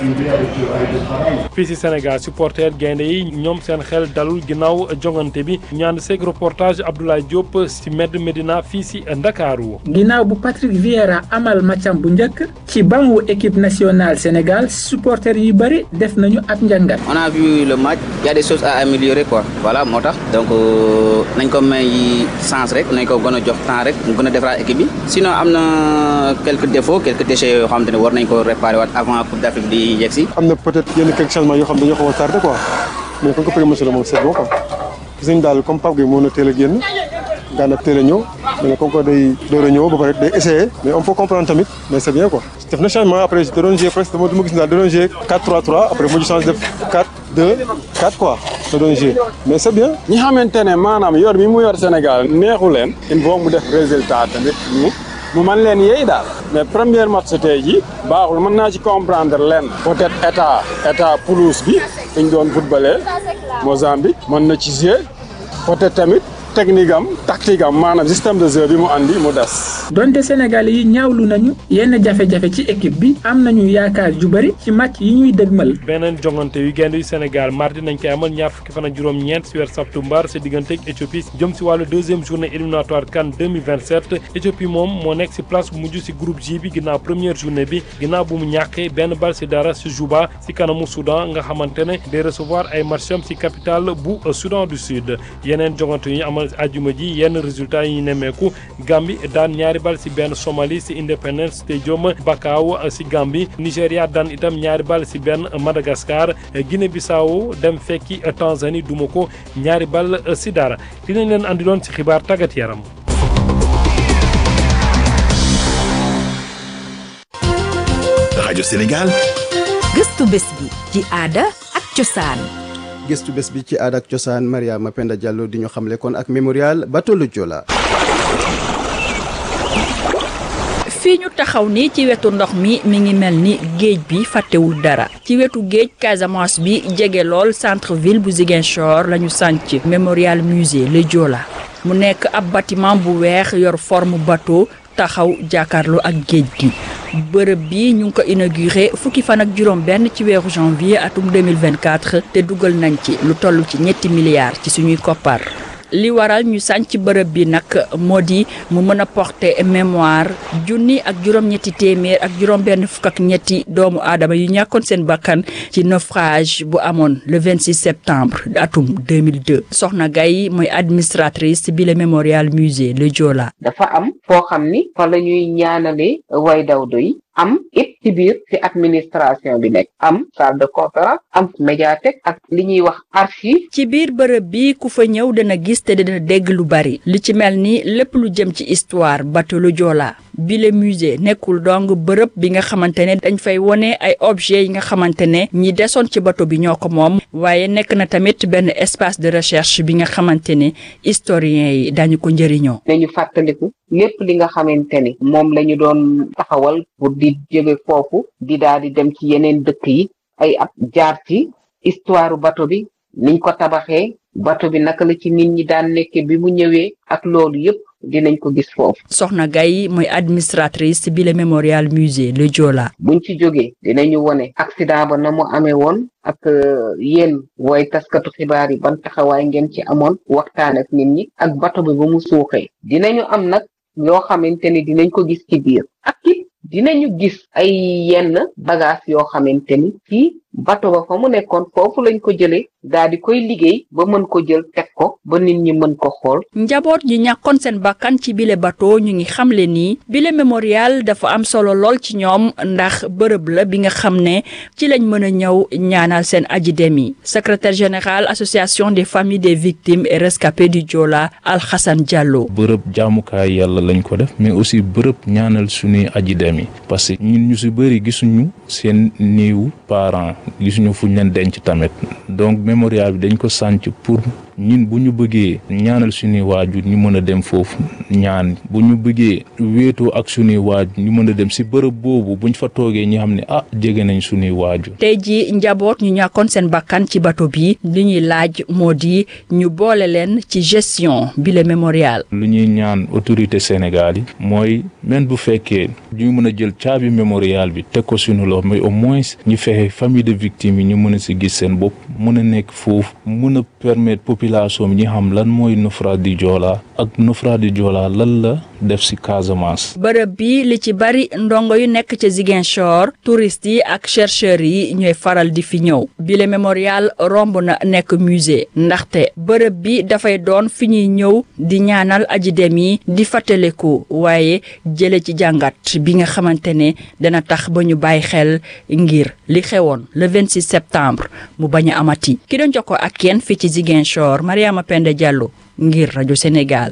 fii ci Sénégal supporter gaynde yi ñoom seen xel dalul ginnaaw jongante bi ñaan seeg reportage Abdoulaye Diop ci Médina fii ci Ndakaaru ginnaaw bu Patrick Vieira amal matcham bu njëkk ci bangu équipe nationale Sénégal supporter yu bari def nañu ab njàngat. On a vu le match, il y a des choses à améliorer quoi voilà moo tax donc nañ ko may sens rek nañ ko gën a jox temps rek mu gën a defaraat équipe bi sinon am na quelques défauts quelques déchets yoo xamante ne war nañ ko réparer waat avant Coupe d'Afrique di yegg si. am na peut-être yenn quelques changements yoo xam dañoo xaw a tardé quoi mais comme que premier match la moom c'est bon quoi gis nañ daal comme Pape Gueye moo na teel a génn Gana teel a ñëw mais comme que day door a ñëw ba pare day essayer mais on peut comprendre tamit mais c'est bien quoi def na changement après da doon jouer presque dama gis daal da doon jouer 4-3-3 après mu change def 4-2-4 quoi da doon jouer mais c'est bien. ñi xamante ne maanaam yor bi mu yor Sénégal neexu leen il faut mu def résultat tamit mu mën leen yeey daal mais première match tey ji baaxul mën naa ci comprendre leen peut-être état pelouse bi dañ doon footballé Mozambique mën na ci jouer peut-être tamit technique am tactique am maanaam système de jeu bi mu andi mu des. donte Sénégal yi ñaawlu nañu yenn jafe-jafe ci équipe bi am nañu yaakaar ju bari ci match yi ñuy dëgmal. beneen jongante yu gaynde yu Sénégal mardi nañ koy amal ñaar fukki fan ak juróom-ñeent ci weer septembre ci diggante ak Éthiopie jëm ci wàllu deuxième journée éliminatoire CAN 2027 Éthiopie moom moo nekk ci place bu mujj ci groupe J bi ginnaaw première journée bi ginnaaw bu mu ñàkkee benn bal ci dara ci Juba ci kanamu Soudan nga xamante ne day recevoir ay matcham ci capitale bu Soudan du Sud yeneen jongante yu ñu amal ajuma ji yenn résultats yi ñu nemmeeku Gambie daan ñaari bal ci benn Somalie ci Independence Stadium Bakau ci Gambie Nigéria daan itam ñaari bal ci benn Madagascar Guinée-Bissau dem fekki Tanzanie duma ko ñaari bal ci dara dinañ leen andiloon ci xibaar tàggat yaram. rajo Sénégal. gëstu bés bi ci aada ak cosaan. gëstu bés bi ci aada ak cosaan Mariama Penda Diallo di ñu xamle kon ak mémorial Bateau le Joola. fii ñu taxaw ni ci wetu ndox mi ngi mel ni géej bi fàttewul dara ci wetu géej Casamance bi jege lool centre ville bu Ziguinchor lañu sànc mémorial musée Le Joola mu nekk ab bâtiment bu weex yor forme bateau taxaw jàkkaarloo ak géej gi bërëb bi ñu ngi ko inauguré fukki fan ak juróom benn ci weeru janvier atum 2024 te dugal nañ ci lu toll ci 3 milliards ci suñuy koppar li waral ñu sànc bërëb bi nag moo di mu mën a porter mémoire junni ak juróom-ñetti téeméer ak juróom-benn fukk ak ñetti doomu aadama yu ñàkkoon seen bakkan ci naufrage bu amoon le 26 septembre atum 2002 Soxna Gaye mooy administratrice bi le mémorial musée Le Joola. dafa am foo xam ni fa la ñuy ñaanale way dawdo yi am it ci biir ci administration bi nekk am salle de conférence am médiathèque ak li ñuy wax archive. ci biir bërëb bi ku fa ñëw dana gis te dana dégg lu bari li ci mel ni lépp lu jëm ci histoire bateau Le Joola bile musée nekkul dong bërëb bi nga xamante ne dañ fay wone ay objets yi nga xamante ne ñi desoon ci bateau bi ñoo ko moom waaye nekk na tamit benn espace de recherche bi nga xamante ne historiens yi dañu ko njëriñoo. nañu fàttaliku lépp li nga xamante ni moom la ñu doon taxawal pour di jóge foofu di daal di dem ci yeneen dëkk yi ay at jaar ci histoire bateau bi niñ ko tabaxee bateau bi naka la ci nit ñi daan nekke bi mu ñëwee ak loolu yëpp dinañ ko gis foofu. Soxna Gaye mooy administratrice bi le mémorial musée Le Joola. buñ ci jógee dinañu wone accident ba na mu amee woon ak yéen wooy taskatu xibaar yi ban taxawaay ngeen ci amoon waxtaan ak nit ñi ak bateau bi ba mu suuxee dinañu am nag yoo xamante ni dinañ ko gis ci biir ak it dinañu gis ay yenn bagage yoo xamante ni ci bateau ba fa mu nekkoon foofu lañ ko jëlee daal di koy liggéey ba mën ko jël teg ko ba nit ñi mën ko xool. njaboot ñi ñàkkoon seen bakkan ci bile bateau ñu ngi xamle ni bile mémorial dafa am solo lool ci ñoom ndax bërëb la bi nga xam ne ci lañ mën a ñëw ñaanal seen aji dem yi secrétaire général association des familles des victimes et rescapés du Joola Alxasan Diallo. bërëb jaamukaay yàlla lañ ko def mais aussi bërëb ñaanal suñuy aji dem yi parce que ñun ñu si bëri gisuñu seen néewu parents gisuñu fuñ leen denc tamit donc mémorial bi dañ ko sànc pour ñun bu ñu bëggee ñaanal suñuy waajur ñu mën a dem foofu ñaan bu ñu bëggee wéetoo ak suñuy waajur ñu mën a dem si bërëb boobu buñ fa toogee ñi xam ne jege nañ suñuy waajur. tey jii njaboot ñu ñàkkoon seen bakkan ci bateau bi li ñuy laaj moo di ñu boole leen ci gestion bi le mémorial. lu ñuy ñaan autorité Sénégal yi mooy même bu fekkee ñu mën a jël caabi mémorial bi teg ko suñu loxo mais au moins ñu fexe famille de victimes yi ñu mën a si gis seen bopp mën a nekk foofu mën a permettre population bi ñi xam lan mooy naufrage du Joola ak naufrage du Joola lan la def si Casamance. bërëb bi li ci bari ndongo yu nekk ca Ziguinchor touristes yi ak chercheurs yi ñooy faral di fi ñëw bile mémorial romb na nekk musée ndaxte bërëb bi dafay doon fi ñuy ñëw di ñaanal aji dem yi di fàttaliku waaye jële ci jàngat bi nga xamante ne dana tax ba ñu bàyyi xel ngir li xewoon le 26 septembre mu bañ a amati ki doon jokkoo ak kenn fii ci Ziguinchor Mariama Penda Diallo ngir rajo Sénégal.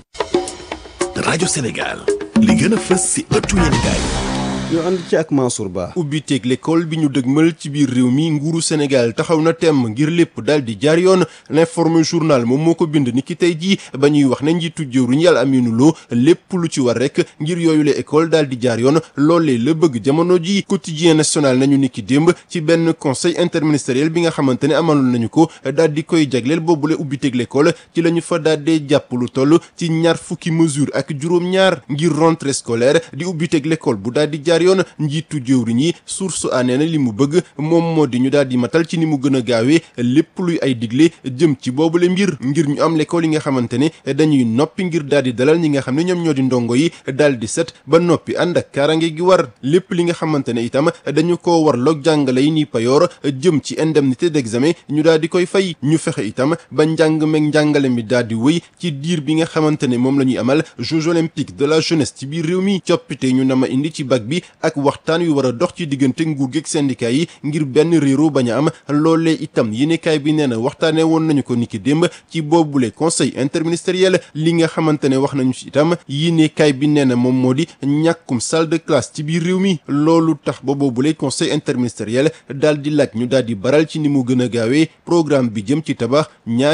rajo Sénégal li gën a fës si ëttu yéenekaay ñu ànd ci ak Mansour Ba. ubbiteeg l'école bi ñu dëgmal ci biir réew mi nguuru Sénégal taxaw na temm ngir lépp daal di jaar yoon l'informé journal moom moo ko bind ni ki tey jii ba ñuy wax ne njiitu jëwriñ Yàlla Aminu Lo lépp lu ci war rek ngir yooyu la école daal di jaar yoon loolee la bëgg jamono ji quotidien national nañu ni ki démb ci benn conseil interministériel bi nga xamante ne amaloon nañu ko daal di koy jagleel boobule ubbiteeg l'école ci la ñu fa daal dee jàpp lu toll ci ñaar fukki mesure ak juróom-ñaar ngir rentrée scolaire di ubbiteeg l'école bu daal di jaar yoon njiitu jëwriñ yi source a nee na li mu bëgg moom moo di ñu daal di matal ci ni mu gën a gaawee lépp luy ay digle jëm ci boobule mbir ngir ñu am l'école yi nga xamante ne dañuy noppi ngir daal di dalal ñi nga xam ne ñoom ñoo di ndongo yi daal di set ba noppi ànd ak kaaraange gi war lépp li nga xamante ne itam dañu ko war loog jàngale yi ni payoor jëm ci indemnité d'examen ñu daal di koy fay ñu fexe itam ba njàng meeg njàngale mi daal di wëy ci diir bi nga xamante ne moom la ñuy amal Jeux olympiques de la jeunesse ci biir réew mi coppite ñu nama indi ci bac bi ak waxtaan wi war a dox ci diggante nguur gi ak syndicat yi ngir benn réero bañ a am loolee itam yéenekaay bi nee na waxtaanee woon nañu ko niki démb ci boobule conseil interministériel li nga xamante ne wax nañu ci itam yéenekaay bi nee na moom moo di ñàkkum salle de classe ci biir réew mi loolu tax ba boobule conseil interministériel daal di laaj ñu daal di baral ci ni mu gën a gaawee programme bi jëm ci tabax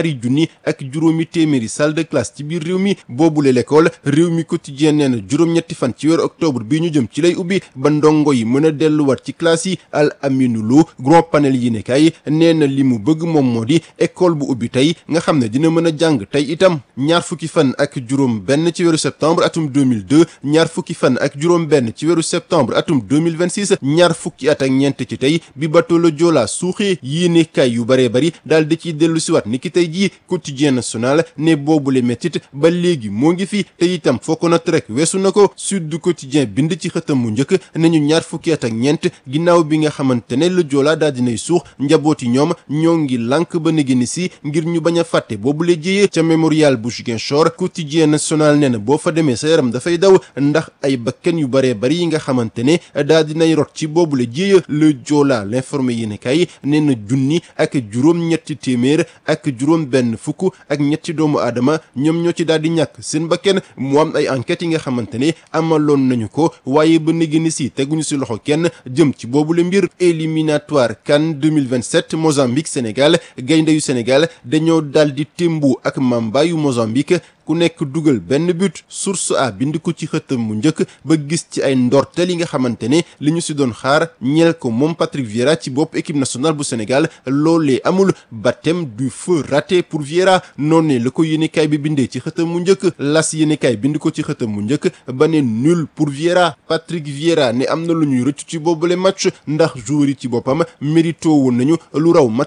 2,2 salle de classe ci biir réew mi boobule l'école réew mi quotidien nee na juróom-ñetti fan ci weeru octobre bi ñu jëm ci lay ubbi ba ndongo yi mën a delluwaat ci classe yi Al Aminu Lo grand panel yi ne kay nee na li mu bëgg moom moo di école bu ubbi tey nga xam ne dina mën a jàng tey itam ñaar fukki fan ak juróom benn ci weeru septembre atum 2002 ñaar fukki fan ak juróom benn ci weeru septembre atum 2026 ñaar fukki at ak ñeent ci tey bi bateau le Joola suuxee yéene kay yu baree bari daal di ciy dellu siwaat ni ki tey jii quotidien national ne boobule métit ba léegi moo ngi fi te itam foo ko natt rek weesu na ko Sud du Quotidien bind ci xëtam mu njëkk nañu ñaar fukki at ak ñeent ginnaaw bi nga xamante ne le Joola daal dinay suux njabooti ñoom ñoo ngi lànk ba négéni si ngir ñu bañ a fàtte boobule jiyee ca mémorial bu Ziguinchor quotidien national nee na boo fa demee sa yaram dafay daw ndax ay bakken yu baree bari yi nga xamante ne daal dinay rot ci boobule jiyee le Joola l'informé yéene kay nee na junni ak juróom-ñetti téeméer ak juróom benn fukk ak ñetti doomu aadama ñoom ñoo ci daal di ñàkk seen bakken mu am ay enquêtes yi nga xamante ne amaloon nañu ko waaye ba négéni si teguñu si loxo kenn jëm ci boobule mbir éliminatoire CAN 2027 Mozambique Sénégal gaynde yu Sénégal dañoo daal di témbu ak Mamba yu Mozambique ku nekk dugal benn but source a bind ko ci xëtam mu njëkk ba gis ci ay ndorteel yi nga xamante ne li ñu si doon xaar ñeel ko moom Patrick Vieira ci bopp équipe nationale bu Sénégal loolee amul baptême du feu raté pour Vieira noonu la ko yéenekaay bi bindee ci xëtam mu njëkk las yéenekaay bind ko ci xëtam mu njëkk ba ne nul pour Vieira Patrick Vieira ne am na lu ñuy rëccu ci boobule match ndax joueur yi ci boppam mérito woon nañu lu raw match